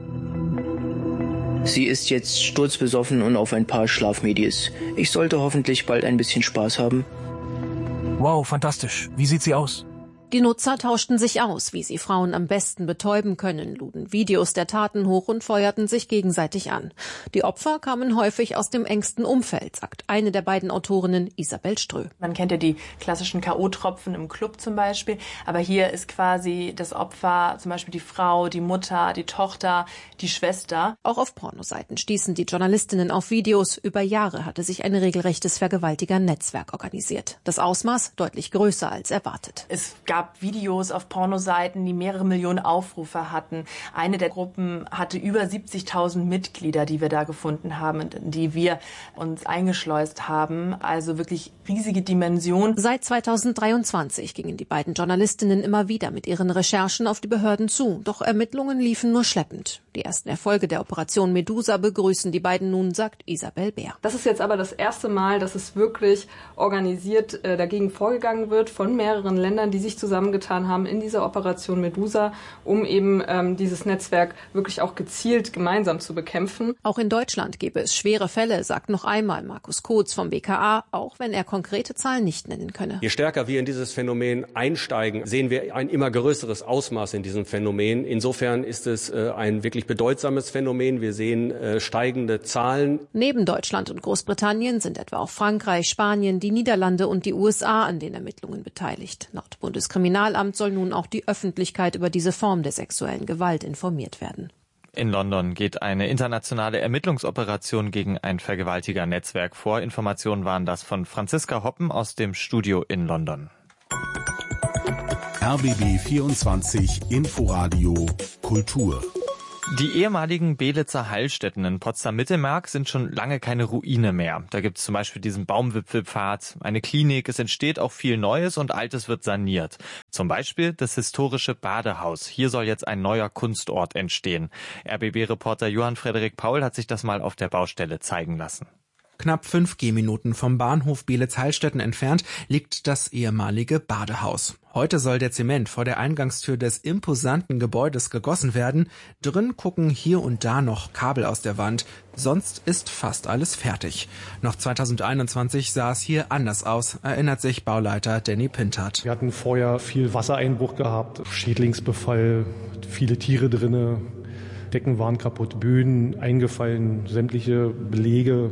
Speaker 23: Sie ist jetzt sturzbesoffen und auf ein paar Schlafmedis. Ich sollte hoffentlich bald ein bisschen Spaß haben.
Speaker 24: Wow, fantastisch. Wie sieht sie aus?
Speaker 6: Die Nutzer tauschten sich aus, wie sie Frauen am besten betäuben können, luden Videos der Taten hoch und feuerten sich gegenseitig an. Die Opfer kamen häufig aus dem engsten Umfeld, sagt eine der beiden Autorinnen, Isabel Strö.
Speaker 25: Man kennt ja die klassischen K O-Tropfen im Club zum Beispiel, aber hier ist quasi das Opfer zum Beispiel die Frau, die Mutter, die Tochter, die Schwester.
Speaker 6: Auch auf Pornoseiten stießen die Journalistinnen auf Videos. Über Jahre hatte sich ein regelrechtes Vergewaltiger-Netzwerk organisiert. Das Ausmaß deutlich größer als erwartet.
Speaker 25: Es gab Videos auf Pornoseiten, die mehrere Millionen Aufrufe hatten. Eine der Gruppen hatte über siebzigtausend Mitglieder, die wir da gefunden haben und die wir uns eingeschleust haben. Also wirklich riesige Dimension.
Speaker 6: Seit zweitausenddreiundzwanzig gingen die beiden Journalistinnen immer wieder mit ihren Recherchen auf die Behörden zu. Doch Ermittlungen liefen nur schleppend. Die ersten Erfolge der Operation Medusa begrüßen die beiden nun, sagt Isabel Bär.
Speaker 26: Das ist jetzt aber das erste Mal, dass es wirklich organisiert äh, dagegen vorgegangen wird von mehreren Ländern, die sich
Speaker 7: zusammengetan haben in dieser Operation Medusa, um eben ähm, dieses Netzwerk wirklich auch gezielt gemeinsam zu bekämpfen.
Speaker 6: Auch in Deutschland gäbe es schwere Fälle, sagt noch einmal Markus Kotz vom B K A, auch wenn er konkrete Zahlen nicht nennen könne.
Speaker 8: Je stärker wir in dieses Phänomen einsteigen, sehen wir ein immer größeres Ausmaß in diesem Phänomen. Insofern ist es äh, ein wirklich bedeutsames Phänomen. Wir sehen äh, steigende Zahlen.
Speaker 6: Neben Deutschland und Großbritannien sind etwa auch Frankreich, Spanien, die Niederlande und die U S A an den Ermittlungen beteiligt. Laut Bundeskriminalamt soll nun auch die Öffentlichkeit über diese Form der sexuellen Gewalt informiert werden.
Speaker 1: In London geht eine internationale Ermittlungsoperation gegen ein Vergewaltiger-Netzwerk vor. Informationen waren das von Franziska Hoppen aus dem Studio in London.
Speaker 5: R B B vierundzwanzig Inforadio Kultur.
Speaker 1: Die ehemaligen Belitzer Heilstätten in Potsdam-Mittelmark sind schon lange keine Ruine mehr. Da gibt es zum Beispiel diesen Baumwipfelpfad, eine Klinik, es entsteht auch viel Neues und Altes wird saniert. Zum Beispiel das historische Badehaus. Hier soll jetzt ein neuer Kunstort entstehen. R B B-Reporter Johann Frederik Paul hat sich das mal auf der Baustelle zeigen lassen.
Speaker 9: Knapp fünf Gehminuten vom Bahnhof Belitz-Heilstätten entfernt liegt das ehemalige Badehaus. Heute soll der Zement vor der Eingangstür des imposanten Gebäudes gegossen werden. Drin gucken hier und da noch Kabel aus der Wand. Sonst ist fast alles fertig. Noch zweitausendeinundzwanzig sah es hier anders aus, erinnert sich Bauleiter Danny Pintert.
Speaker 10: Wir hatten vorher viel Wassereinbruch gehabt, Schädlingsbefall, viele Tiere drinne, Decken waren kaputt, Böden eingefallen, sämtliche Belege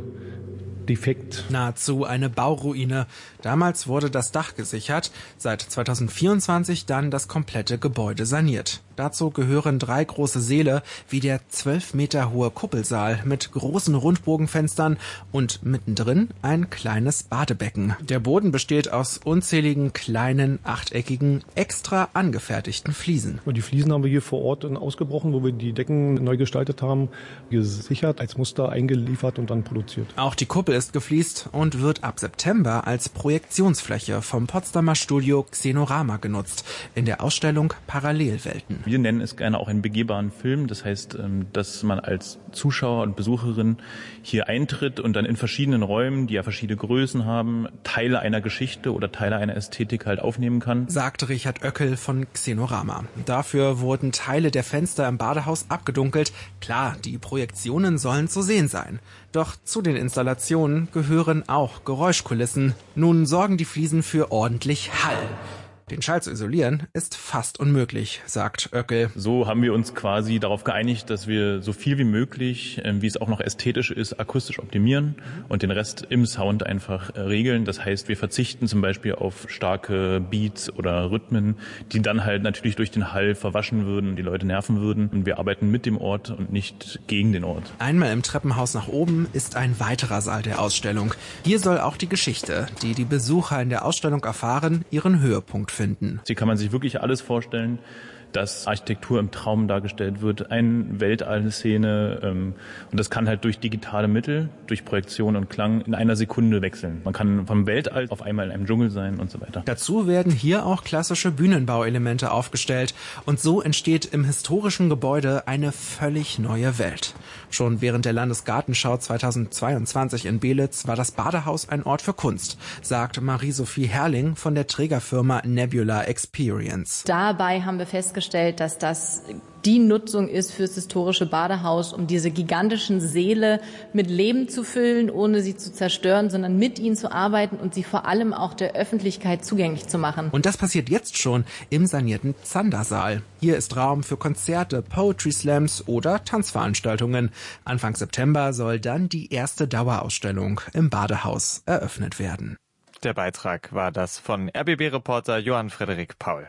Speaker 10: defekt.
Speaker 9: Nahezu eine Bauruine. Damals wurde das Dach gesichert, seit zweitausendvierundzwanzig dann das komplette Gebäude saniert. Dazu gehören drei große Säle wie der zwölf Meter hohe Kuppelsaal mit großen Rundbogenfenstern und mittendrin ein kleines Badebecken. Der Boden besteht aus unzähligen kleinen, achteckigen, extra angefertigten Fliesen.
Speaker 10: Die Fliesen haben wir hier vor Ort ausgebrochen, wo wir die Decken neu gestaltet haben, gesichert, als Muster eingeliefert und dann produziert.
Speaker 9: Auch die Kuppel ist gefliest und wird ab September als Projektionsfläche vom Potsdamer Studio Xenorama genutzt, in der Ausstellung Parallelwelten.
Speaker 12: Wir nennen es gerne auch einen begehbaren Film. Das heißt, dass man als Zuschauer und Besucherin hier eintritt und dann in verschiedenen Räumen, die ja verschiedene Größen haben, Teile einer Geschichte oder Teile einer Ästhetik halt aufnehmen kann.
Speaker 9: Sagt Richard Oeckel von Xenorama. Dafür wurden Teile der Fenster im Badehaus abgedunkelt. Klar, die Projektionen sollen zu sehen sein. Doch zu den Installationen gehören auch Geräuschkulissen. Nun sorgen die Fliesen für ordentlich Hall. Den Schall zu isolieren ist fast unmöglich, sagt Oeckel.
Speaker 12: So haben wir uns quasi darauf geeinigt, dass wir so viel wie möglich, wie es auch noch ästhetisch ist, akustisch optimieren und den Rest im Sound einfach regeln. Das heißt, wir verzichten zum Beispiel auf starke Beats oder Rhythmen, die dann halt natürlich durch den Hall verwaschen würden und die Leute nerven würden. Und wir arbeiten mit dem Ort und nicht gegen den Ort.
Speaker 9: Einmal im Treppenhaus nach oben ist ein weiterer Saal der Ausstellung. Hier soll auch die Geschichte, die die Besucher in der Ausstellung erfahren, ihren Höhepunkt finden.
Speaker 12: Hier kann man sich wirklich alles vorstellen, dass Architektur im Traum dargestellt wird, eine Weltall-Szene ähm, und das kann halt durch digitale Mittel, durch Projektion und Klang in einer Sekunde wechseln. Man kann vom Weltall auf einmal in einem Dschungel sein und so weiter.
Speaker 9: Dazu werden hier auch klassische Bühnenbauelemente aufgestellt und so entsteht im historischen Gebäude eine völlig neue Welt. Schon während der Landesgartenschau zweitausendzweiundzwanzig in Belitz war das Badehaus ein Ort für Kunst, sagt Marie-Sophie Herrling von der Trägerfirma Nebula Experience.
Speaker 13: Dabei haben wir festgestellt, dass das die Nutzung ist fürs historische Badehaus, um diese gigantischen Säle mit Leben zu füllen, ohne sie zu zerstören, sondern mit ihnen zu arbeiten und sie vor allem auch der Öffentlichkeit zugänglich zu machen.
Speaker 9: Und das passiert jetzt schon im sanierten Zandersaal. Hier ist Raum für Konzerte, Poetry Slams oder Tanzveranstaltungen. Anfang September soll dann die erste Dauerausstellung im Badehaus eröffnet werden.
Speaker 1: Der Beitrag war das von R B B-Reporter Johann Frederik Paul.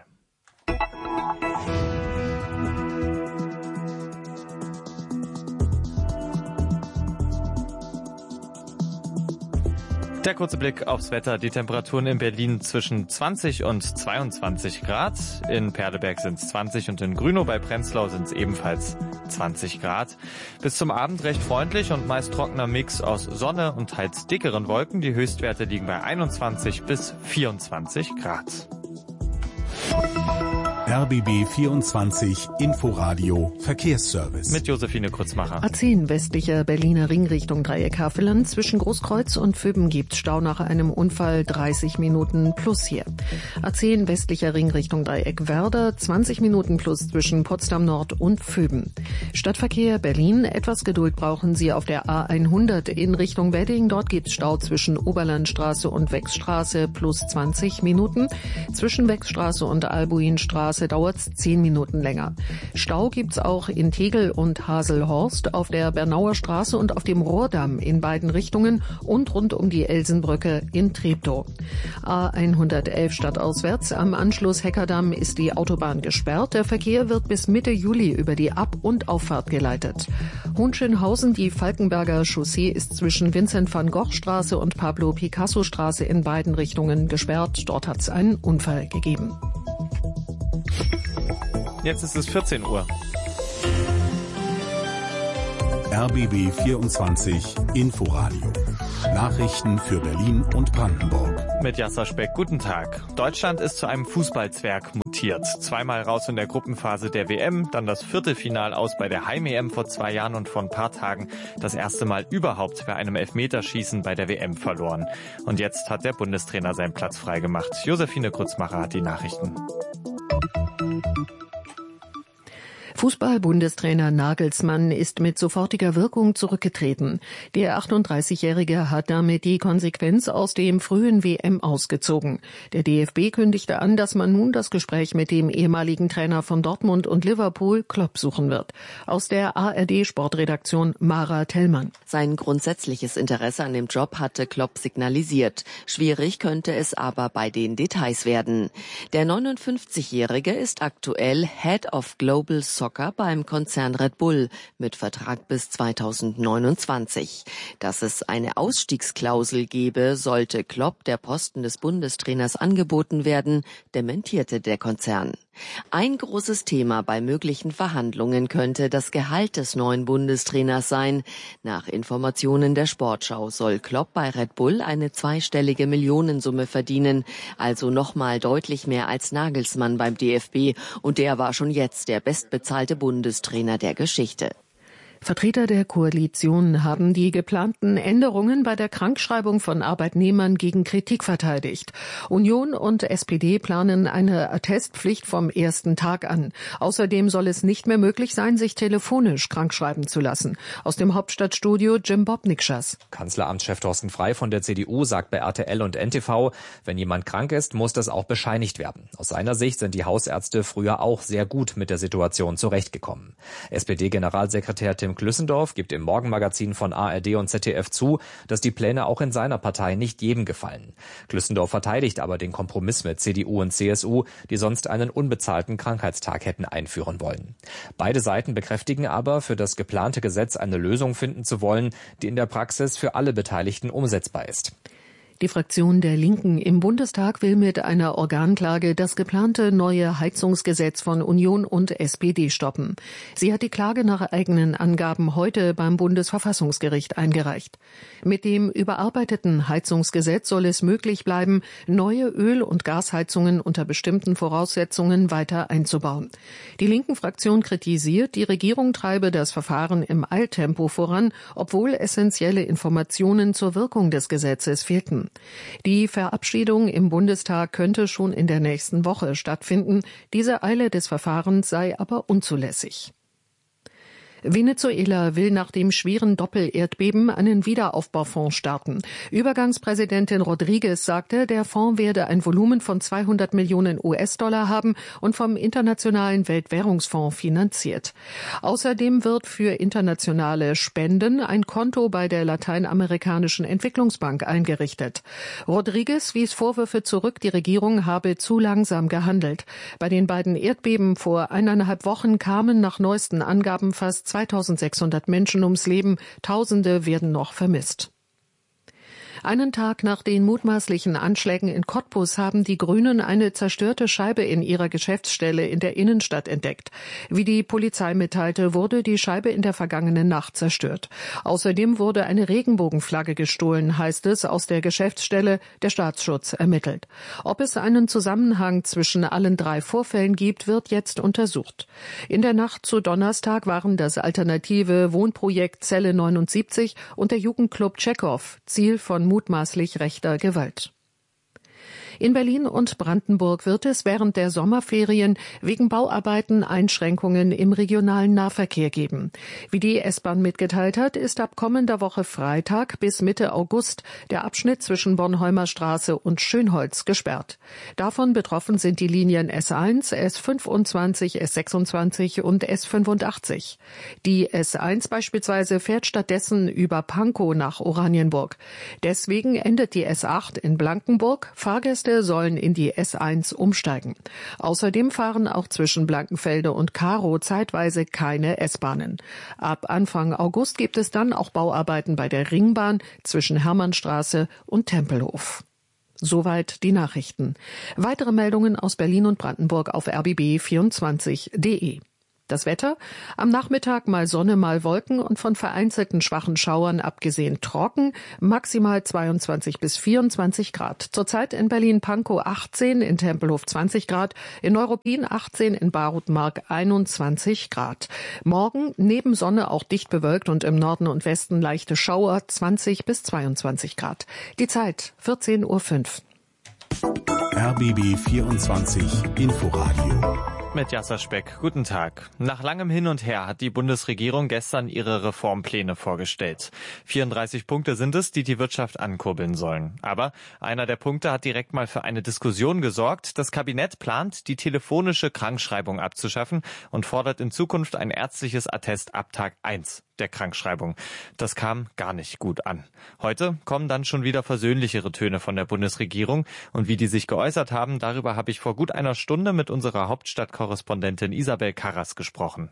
Speaker 1: Der kurze Blick aufs Wetter. Die Temperaturen in Berlin zwischen zwanzig und zweiundzwanzig Grad. In Perleberg sind es zwanzig und in Grünow bei Prenzlau sind es ebenfalls zwanzig Grad. Bis zum Abend recht freundlich und meist trockener Mix aus Sonne und teils dickeren Wolken. Die Höchstwerte liegen bei einundzwanzig bis vierundzwanzig Grad.
Speaker 5: R B B vierundzwanzig Inforadio Verkehrsservice.
Speaker 1: Mit Josephine Kurzmacher.
Speaker 2: A zehn westlicher Berliner Ringrichtung Dreieck Havelland. Zwischen Großkreuz und Füben gibt's Stau nach einem Unfall, dreißig Minuten plus hier. A zehn westlicher Ringrichtung Dreieck Werder, zwanzig Minuten plus zwischen Potsdam Nord und Füben. Stadtverkehr Berlin, etwas Geduld brauchen Sie auf der A hundert in Richtung Wedding. Dort gibt's Stau zwischen Oberlandstraße und Wechsstraße plus zwanzig Minuten. Zwischen Wechsstraße und Albuinstraße dauert's zehn Minuten länger. Stau gibt's auch in Tegel und Haselhorst, auf der Bernauer Straße und auf dem Rohrdamm in beiden Richtungen und rund um die Elsenbrücke in Treptow. A hundertelf stadtauswärts am Anschluss Heckerdamm ist die Autobahn gesperrt. Der Verkehr wird bis Mitte Juli über die Ab- und Auffahrt geleitet. Hohenschönhausen, die Falkenberger Chaussee ist zwischen Vincent van Gogh Straße und Pablo Picasso Straße in beiden Richtungen gesperrt. Dort hat es einen Unfall gegeben.
Speaker 1: Jetzt ist es vierzehn Uhr.
Speaker 5: R B B vierundzwanzig Inforadio. Nachrichten für Berlin und Brandenburg.
Speaker 1: Mit Jasser Speck, guten Tag. Deutschland ist zu einem Fußballzwerg mutiert. Zweimal raus in der Gruppenphase der W M, dann das Viertelfinal aus bei der Heim-E M vor zwei Jahren und vor ein paar Tagen das erste Mal überhaupt bei einem Elfmeterschießen bei der W M verloren. Und jetzt hat der Bundestrainer seinen Platz freigemacht. Josephine Kurzmacher hat die Nachrichten.
Speaker 2: Fußball-Bundestrainer Nagelsmann ist mit sofortiger Wirkung zurückgetreten. Der achtunddreißigjährige hat damit die Konsequenz aus dem frühen W M ausgezogen. Der D F B kündigte an, dass man nun das Gespräch mit dem ehemaligen Trainer von Dortmund und Liverpool, Klopp, suchen wird. Aus der A R D-Sportredaktion Mara Tellmann.
Speaker 11: Sein grundsätzliches Interesse an dem Job hatte Klopp signalisiert. Schwierig könnte es aber bei den Details werden. Der neunundfünfzigjährige ist aktuell Head of Global Soccer beim Konzern Red Bull mit Vertrag bis zweitausendneunundzwanzig. Dass es eine Ausstiegsklausel gebe, sollte Klopp der Posten des Bundestrainers angeboten werden, dementierte der Konzern. Ein großes Thema bei möglichen Verhandlungen könnte das Gehalt des neuen Bundestrainers sein. Nach Informationen der Sportschau soll Klopp bei Red Bull eine zweistellige Millionensumme verdienen, also nochmal deutlich mehr als Nagelsmann beim D F B, und der war schon jetzt der bestbezahlte Bundestrainer der Geschichte.
Speaker 2: Vertreter der Koalition haben die geplanten Änderungen bei der Krankschreibung von Arbeitnehmern gegen Kritik verteidigt. Union und S P D planen eine Attestpflicht vom ersten Tag an. Außerdem soll es nicht mehr möglich sein, sich telefonisch krankschreiben zu lassen. Aus dem Hauptstadtstudio Jim Bobnikschas.
Speaker 14: Kanzleramtschef Thorsten Frey von der C D U sagt bei R T L und N T V, wenn jemand krank ist, muss das auch bescheinigt werden. Aus seiner Sicht sind die Hausärzte früher auch sehr gut mit der Situation zurechtgekommen. S P D-Generalsekretär Tim Klüssendorf gibt im Morgenmagazin von A R D und Z D F zu, dass die Pläne auch in seiner Partei nicht jedem gefallen. Klüssendorf verteidigt aber den Kompromiss mit C D U und C S U, die sonst einen unbezahlten Krankheitstag hätten einführen wollen. Beide Seiten bekräftigen aber, für das geplante Gesetz eine Lösung finden zu wollen, die in der Praxis für alle Beteiligten umsetzbar ist.
Speaker 2: Die Fraktion der Linken im Bundestag will mit einer Organklage das geplante neue Heizungsgesetz von Union und S P D stoppen. Sie hat die Klage nach eigenen Angaben heute beim Bundesverfassungsgericht eingereicht. Mit dem überarbeiteten Heizungsgesetz soll es möglich bleiben, neue Öl- und Gasheizungen unter bestimmten Voraussetzungen weiter einzubauen. Die Linken-Fraktion kritisiert, die Regierung treibe das Verfahren im Eiltempo voran, obwohl essentielle Informationen zur Wirkung des Gesetzes fehlten. Die Verabschiedung im Bundestag könnte schon in der nächsten Woche stattfinden. Diese Eile des Verfahrens sei aber unzulässig. Venezuela will nach dem schweren Doppelerdbeben einen Wiederaufbaufonds starten. Übergangspräsidentin Rodriguez sagte, der Fonds werde ein Volumen von zweihundert Millionen U S-Dollar haben und vom Internationalen Weltwährungsfonds finanziert. Außerdem wird für internationale Spenden ein Konto bei der Lateinamerikanischen Entwicklungsbank eingerichtet. Rodriguez wies Vorwürfe zurück, die Regierung habe zu langsam gehandelt. Bei den beiden Erdbeben vor eineinhalb Wochen kamen nach neuesten Angaben fast zweitausendsechshundert Menschen ums Leben. Tausende werden noch vermisst. Einen Tag nach den mutmaßlichen Anschlägen in Cottbus haben die Grünen eine zerstörte Scheibe in ihrer Geschäftsstelle in der Innenstadt entdeckt. Wie die Polizei mitteilte, wurde die Scheibe in der vergangenen Nacht zerstört. Außerdem wurde eine Regenbogenflagge gestohlen, heißt es aus der Geschäftsstelle. Der Staatsschutz ermittelt. Ob es einen Zusammenhang zwischen allen drei Vorfällen gibt, wird jetzt untersucht. In der Nacht zu Donnerstag waren das alternative Wohnprojekt Zelle neunundsiebzig und der Jugendclub Tschechow Ziel von mutmaßlich rechter Gewalt. In Berlin und Brandenburg wird es während der Sommerferien wegen Bauarbeiten Einschränkungen im regionalen Nahverkehr geben. Wie die S-Bahn mitgeteilt hat, ist ab kommender Woche Freitag bis Mitte August der Abschnitt zwischen Bornholmer Straße und Schönholz gesperrt. Davon betroffen sind die Linien S eins, S fünfundzwanzig, S sechsundzwanzig und S fünfundachtzig. Die S eins beispielsweise fährt stattdessen über Pankow nach Oranienburg. Deswegen endet die S acht in Blankenburg. Fahrgäste sollen in die S eins umsteigen. Außerdem fahren auch zwischen Blankenfelde und Karow zeitweise keine S-Bahnen. Ab Anfang August gibt es dann auch Bauarbeiten bei der Ringbahn zwischen Hermannstraße und Tempelhof. Soweit die Nachrichten. Weitere Meldungen aus Berlin und Brandenburg auf r b b vierundzwanzig punkt d e. Das Wetter? Am Nachmittag mal Sonne, mal Wolken und von vereinzelten schwachen Schauern abgesehen trocken, maximal zweiundzwanzig bis vierundzwanzig Grad. Zurzeit in Berlin-Pankow achtzehn, in Tempelhof zwanzig Grad, in Neuruppin achtzehn, in Barutmark einundzwanzig Grad. Morgen neben Sonne auch dicht bewölkt und im Norden und Westen leichte Schauer, zwanzig bis zweiundzwanzig Grad. Die Zeit vierzehn Uhr fünf.
Speaker 5: R B B vierundzwanzig Inforadio.
Speaker 1: Mit Jasser Speck. Guten Tag. Nach langem Hin und Her hat die Bundesregierung gestern ihre Reformpläne vorgestellt. vierunddreißig Punkte sind es, die die Wirtschaft ankurbeln sollen. Aber einer der Punkte hat direkt mal für eine Diskussion gesorgt. Das Kabinett plant, die telefonische Krankschreibung abzuschaffen und fordert in Zukunft ein ärztliches Attest ab Tag eins der Krankschreibung. Das kam gar nicht gut an. Heute kommen dann schon wieder versöhnlichere Töne von der Bundesregierung. Und wie die sich geäußert haben, darüber habe ich vor gut einer Stunde mit unserer Hauptstadtkorrespondentin Isabel Karras gesprochen.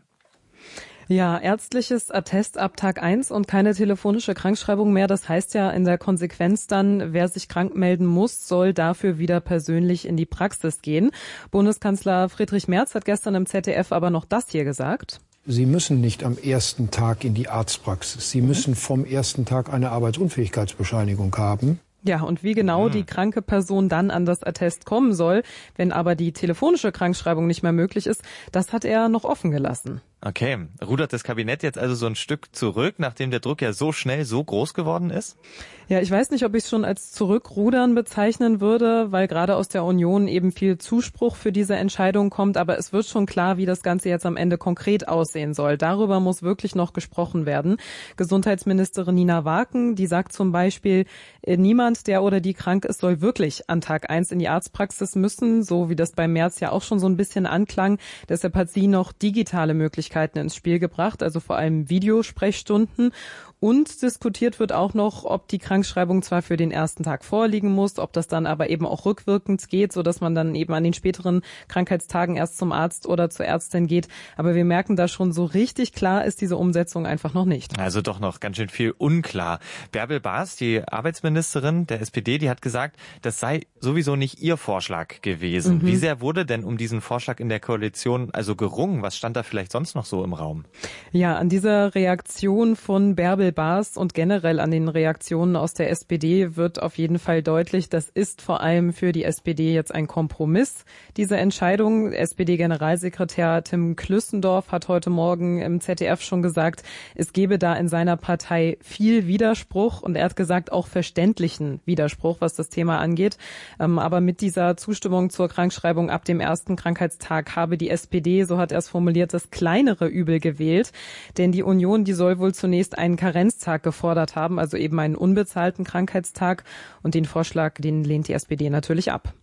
Speaker 15: Ja, ärztliches Attest ab Tag eins und keine telefonische Krankschreibung mehr. Das heißt ja in der Konsequenz dann, wer sich krank melden muss, soll dafür wieder persönlich in die Praxis gehen. Bundeskanzler Friedrich Merz hat gestern im Z D F aber noch das hier gesagt.
Speaker 16: Sie müssen nicht am ersten Tag in die Arztpraxis. Sie müssen vom ersten Tag eine Arbeitsunfähigkeitsbescheinigung haben.
Speaker 15: Ja, und wie genau die kranke Person dann an das Attest kommen soll, wenn aber die telefonische Krankschreibung nicht mehr möglich ist, das hat er noch offen gelassen.
Speaker 1: Okay, rudert das Kabinett jetzt also so ein Stück zurück, nachdem der Druck ja so schnell so groß geworden ist?
Speaker 15: Ja, ich weiß nicht, ob ich es schon als Zurückrudern bezeichnen würde, weil gerade aus der Union eben viel Zuspruch für diese Entscheidung kommt. Aber es wird schon klar, wie das Ganze jetzt am Ende konkret aussehen soll. Darüber muss wirklich noch gesprochen werden. Gesundheitsministerin Nina Waken, die sagt zum Beispiel, niemand, der oder die krank ist, soll wirklich an Tag eins in die Arztpraxis müssen, so wie das bei Merz ja auch schon so ein bisschen anklang. Deshalb hat sie noch digitale Möglichkeiten ins Spiel gebracht, also vor allem Videosprechstunden. Und diskutiert wird auch noch, ob die Krankschreibung zwar für den ersten Tag vorliegen muss, ob das dann aber eben auch rückwirkend geht, sodass man dann eben an den späteren Krankheitstagen erst zum Arzt oder zur Ärztin geht. Aber wir merken da schon, so richtig klar ist diese Umsetzung einfach noch nicht.
Speaker 1: Also doch noch ganz schön viel unklar. Bärbel Baas, die Arbeitsministerin der S P D, die hat gesagt, das sei sowieso nicht ihr Vorschlag gewesen. Mhm. Wie sehr wurde denn um diesen Vorschlag in der Koalition also gerungen? Was stand da vielleicht sonst noch so im Raum?
Speaker 15: Ja, an dieser Reaktion von Bärbel Baas und generell an den Reaktionen aus der S P D wird auf jeden Fall deutlich, das ist vor allem für die S P D jetzt ein Kompromiss, diese Entscheidung. S P D-Generalsekretär Tim Klüssendorf hat heute Morgen im Z D F schon gesagt, es gebe da in seiner Partei viel Widerspruch und er hat gesagt, auch verständlichen Widerspruch, was das Thema angeht. Aber mit dieser Zustimmung zur Krankschreibung ab dem ersten Krankheitstag habe die S P D, so hat er es formuliert, das kleinere Übel gewählt. Denn die Union, die soll wohl zunächst einen Karenztag gefordert haben, also eben einen unbezahlten Krankheitstag. Und den Vorschlag, den lehnt die S P D natürlich ab.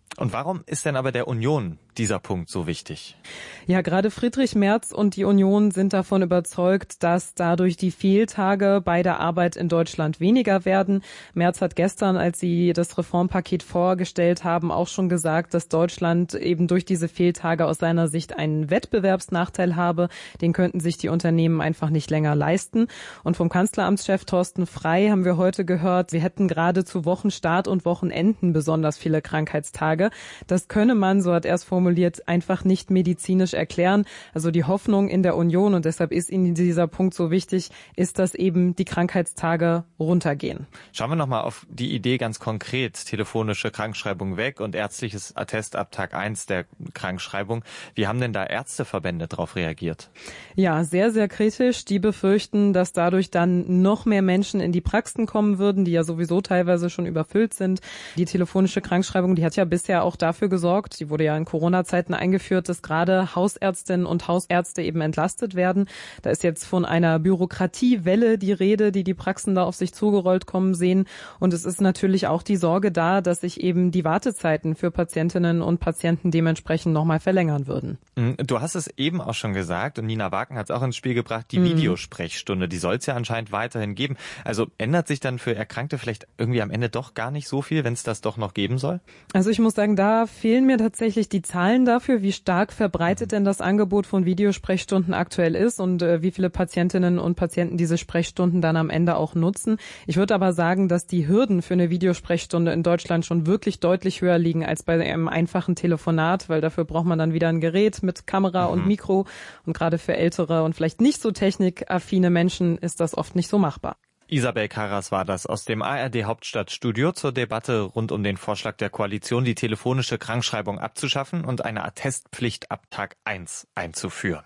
Speaker 1: Und warum ist denn aber der Union dieser Punkt so wichtig?
Speaker 15: Ja, gerade Friedrich Merz und die Union sind davon überzeugt, dass dadurch die Fehltage bei der Arbeit in Deutschland weniger werden. Merz hat gestern, als sie das Reformpaket vorgestellt haben, auch schon gesagt, dass Deutschland eben durch diese Fehltage aus seiner Sicht einen Wettbewerbsnachteil habe. Den könnten sich die Unternehmen einfach nicht länger leisten. Und vom Kanzleramtschef Thorsten Frey haben wir heute gehört, wir hätten gerade zu Wochenstart und Wochenenden besonders viele Krankheitstage. Das könne man, so hat er es formuliert, einfach nicht medizinisch erklären. Also die Hoffnung in der Union, und deshalb ist Ihnen dieser Punkt so wichtig, ist, dass eben die Krankheitstage runtergehen.
Speaker 1: Schauen wir nochmal auf die Idee ganz konkret. Telefonische Krankschreibung weg und ärztliches Attest ab Tag eins der Krankschreibung. Wie haben denn da Ärzteverbände darauf reagiert?
Speaker 15: Ja, sehr, sehr kritisch. Die befürchten, dass dadurch dann noch mehr Menschen in die Praxen kommen würden, die ja sowieso teilweise schon überfüllt sind. Die telefonische Krankschreibung, die hat ja bisher auch dafür gesorgt, die wurde ja in Corona-Zeiten eingeführt, dass gerade Hausärztinnen und Hausärzte eben entlastet werden. Da ist jetzt von einer Bürokratiewelle die Rede, die die Praxen da auf sich zugerollt kommen sehen. Und es ist natürlich auch die Sorge da, dass sich eben die Wartezeiten für Patientinnen und Patienten dementsprechend nochmal verlängern würden.
Speaker 1: Du hast es eben auch schon gesagt und Nina Wagen hat es auch ins Spiel gebracht, die
Speaker 15: mhm.
Speaker 1: Videosprechstunde, die soll es ja anscheinend weiterhin geben. Also ändert sich dann für Erkrankte vielleicht irgendwie am Ende doch gar nicht so viel, wenn es das doch noch geben soll?
Speaker 15: Also ich muss sagen, da fehlen mir tatsächlich die Zahlen dafür, wie stark verbreitet denn das Angebot von Videosprechstunden aktuell ist und äh, wie viele Patientinnen und Patienten diese Sprechstunden dann am Ende auch nutzen. Ich würde aber sagen, dass die Hürden für eine Videosprechstunde in Deutschland schon wirklich deutlich höher liegen als bei einem einfachen Telefonat, weil dafür braucht man dann wieder ein Gerät mit Kamera mhm. und Mikro und gerade für ältere und vielleicht nicht so technikaffine Menschen ist das oft nicht so machbar.
Speaker 1: Isabel Karras war das aus dem A R D Hauptstadtstudio zur Debatte rund um den Vorschlag der Koalition, die telefonische Krankschreibung abzuschaffen und eine Attestpflicht ab Tag eins einzuführen.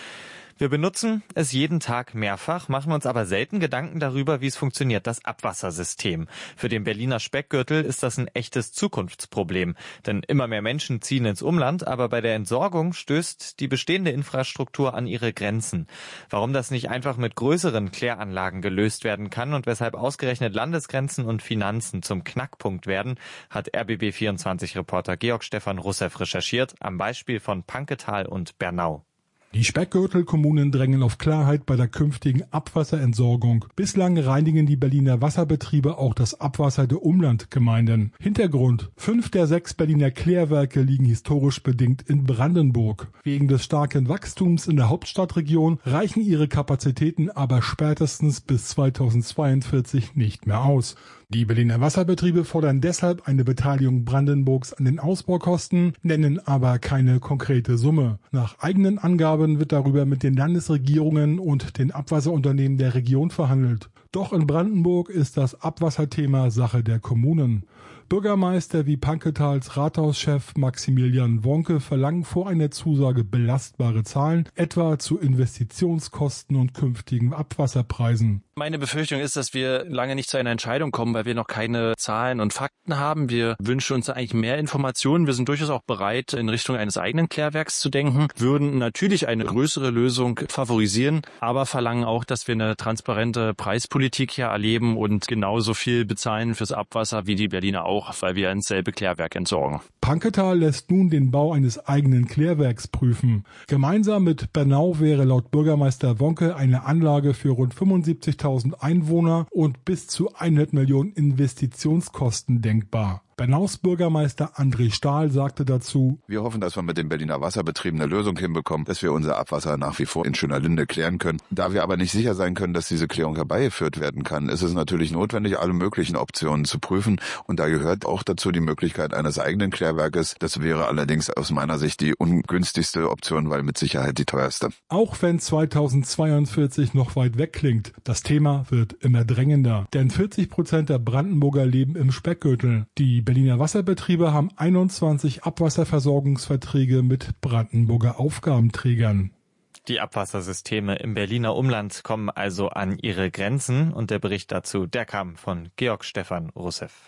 Speaker 1: Wir benutzen es jeden Tag mehrfach, machen uns aber selten Gedanken darüber, wie es funktioniert, das Abwassersystem. Für den Berliner Speckgürtel ist das ein echtes Zukunftsproblem, denn immer mehr Menschen ziehen ins Umland, aber bei der Entsorgung stößt die bestehende Infrastruktur an ihre Grenzen. Warum das nicht einfach mit größeren Kläranlagen gelöst werden kann und weshalb ausgerechnet Landesgrenzen und Finanzen zum Knackpunkt werden, hat R B B vierundzwanzig-Reporter Georg Stefan Russeff recherchiert, am Beispiel von Panketal und Bernau.
Speaker 17: Die Speckgürtelkommunen drängen auf Klarheit bei der künftigen Abwasserentsorgung. Bislang reinigen die Berliner Wasserbetriebe auch das Abwasser der Umlandgemeinden. Hintergrund: Fünf der sechs Berliner Klärwerke liegen historisch bedingt in Brandenburg. Wegen des starken Wachstums in der Hauptstadtregion reichen ihre Kapazitäten aber spätestens bis zweitausendzweiundvierzig nicht mehr aus. Die Berliner Wasserbetriebe fordern deshalb eine Beteiligung Brandenburgs an den Ausbaukosten, nennen aber keine konkrete Summe. Nach eigenen Angaben wird darüber mit den Landesregierungen und den Abwasserunternehmen der Region verhandelt. Doch in Brandenburg ist das Abwasserthema Sache der Kommunen. Bürgermeister wie Panketals Rathauschef Maximilian Wonke verlangen vor einer Zusage belastbare Zahlen, etwa zu Investitionskosten und künftigen Abwasserpreisen.
Speaker 18: Meine Befürchtung ist, dass wir lange nicht zu einer Entscheidung kommen, weil wir noch keine Zahlen und Fakten haben. Wir wünschen uns eigentlich mehr Informationen. Wir sind durchaus auch bereit, in Richtung eines eigenen Klärwerks zu denken, würden natürlich eine größere Lösung favorisieren, aber verlangen auch, dass wir eine transparente Preispolitik hier erleben und genauso viel bezahlen fürs Abwasser wie die Berliner auch, weil wir ins selbe Klärwerk entsorgen.
Speaker 17: Panketal lässt nun den Bau eines eigenen Klärwerks prüfen. Gemeinsam mit Bernau wäre laut Bürgermeister Wonke eine Anlage für rund fünfundsiebzigtausend Einwohner und bis zu hundert Millionen Investitionskosten denkbar. Bernaus Bürgermeister André Stahl sagte dazu:
Speaker 19: Wir hoffen, dass wir mit den Berliner Wasserbetrieben eine Lösung hinbekommen, dass wir unser Abwasser nach wie vor in schöner Linde klären können. Da wir aber nicht sicher sein können, dass diese Klärung herbeigeführt werden kann, ist es natürlich notwendig, alle möglichen Optionen zu prüfen. Und da gehört auch dazu die Möglichkeit eines eigenen Klärwerkes. Das wäre allerdings aus meiner Sicht die ungünstigste Option, weil mit Sicherheit die teuerste.
Speaker 17: Auch wenn zweitausendzweiundvierzig noch weit weg klingt, das Thema wird immer drängender. Denn vierzig Prozent der Brandenburger leben im Speckgürtel. Die Berliner Wasserbetriebe haben einundzwanzig Abwasserversorgungsverträge mit Brandenburger Aufgabenträgern.
Speaker 1: Die Abwassersysteme im Berliner Umland kommen also an ihre Grenzen und der Bericht dazu, der kam von Georg Stefan Russeff.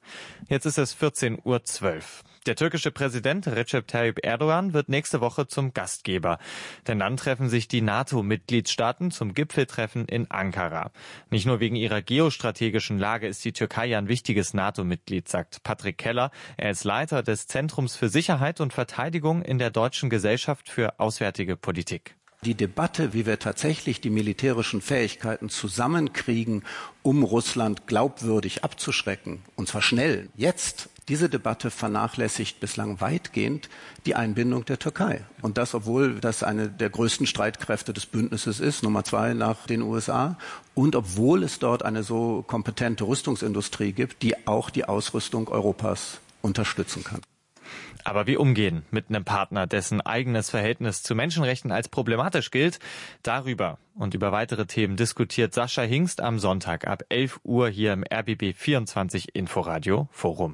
Speaker 1: Jetzt ist es vierzehn Uhr zwölf. Der türkische Präsident Recep Tayyip Erdogan wird nächste Woche zum Gastgeber. Denn dann treffen sich die NATO-Mitgliedstaaten zum Gipfeltreffen in Ankara. Nicht nur wegen ihrer geostrategischen Lage ist die Türkei ein wichtiges NATO-Mitglied, sagt Patrick Keller. Er ist Leiter des Zentrums für Sicherheit und Verteidigung in der Deutschen Gesellschaft für Auswärtige Politik.
Speaker 3: Die Debatte, wie wir tatsächlich die militärischen Fähigkeiten zusammenkriegen, um Russland glaubwürdig abzuschrecken, und zwar schnell, jetzt, diese Debatte vernachlässigt bislang weitgehend die Einbindung der Türkei. Und das, obwohl das eine der größten Streitkräfte des Bündnisses ist, Nummer zwei nach den U S A, und obwohl es dort eine so kompetente Rüstungsindustrie gibt, die auch die Ausrüstung Europas unterstützen kann.
Speaker 1: Aber wie umgehen mit einem Partner, dessen eigenes Verhältnis zu Menschenrechten als problematisch gilt? Darüber und über weitere Themen diskutiert Sascha Hingst am Sonntag ab elf Uhr hier im R B B vierundzwanzig Inforadio Forum.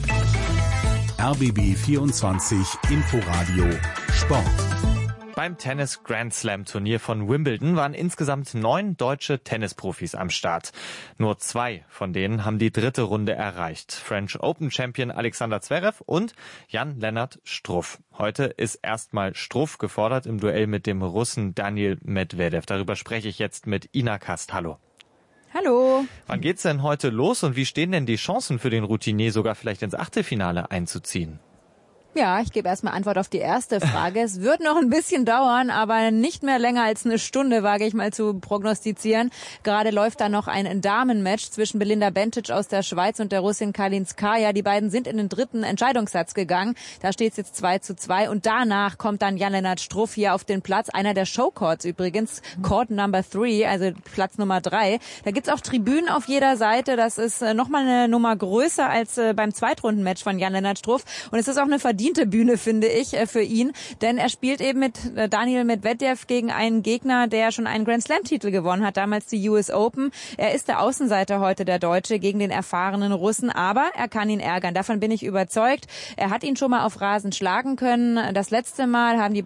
Speaker 5: R B B vierundzwanzig Inforadio Sport.
Speaker 1: Beim Tennis Grand Slam Turnier von Wimbledon waren insgesamt neun deutsche Tennisprofis am Start. Nur zwei von denen haben die dritte Runde erreicht. French Open Champion Alexander Zverev und Jan-Lennart Struff. Heute ist erstmal Struff gefordert im Duell mit dem Russen Daniil Medvedev. Darüber spreche ich jetzt mit Ina Kast. Hallo.
Speaker 4: Hallo.
Speaker 1: Wann geht's denn heute los und wie stehen denn die Chancen für den Routinier, sogar vielleicht ins Achtelfinale einzuziehen?
Speaker 4: Ja, ich gebe erstmal Antwort auf die erste Frage. Es wird noch ein bisschen dauern, aber nicht mehr länger als eine Stunde, wage ich mal zu prognostizieren. Gerade läuft da noch ein Damenmatch zwischen Belinda Bencic aus der Schweiz und der Russin Kalinskaya. Die beiden sind in den dritten Entscheidungssatz gegangen. Da steht es jetzt zwei zu zwei. Und danach kommt dann Jan-Lennart Struff hier auf den Platz. Einer der Showcourts übrigens. Court Number Three, also Platz Nummer drei. Da gibt's auch Tribünen auf jeder Seite. Das ist nochmal eine Nummer größer als beim Zweitrundenmatch von Jan-Lennart Struff. Und es ist auch eine verdiente Bühne, finde ich, für ihn, denn er spielt eben mit Daniil Medvedev gegen einen Gegner, der schon einen Grand Slam-Titel gewonnen hat, damals die U S Open. Er ist der Außenseiter heute, der Deutsche, gegen den erfahrenen Russen, aber er kann ihn ärgern. Davon bin ich überzeugt. Er hat ihn schon mal auf Rasen schlagen können. Das letzte Mal haben die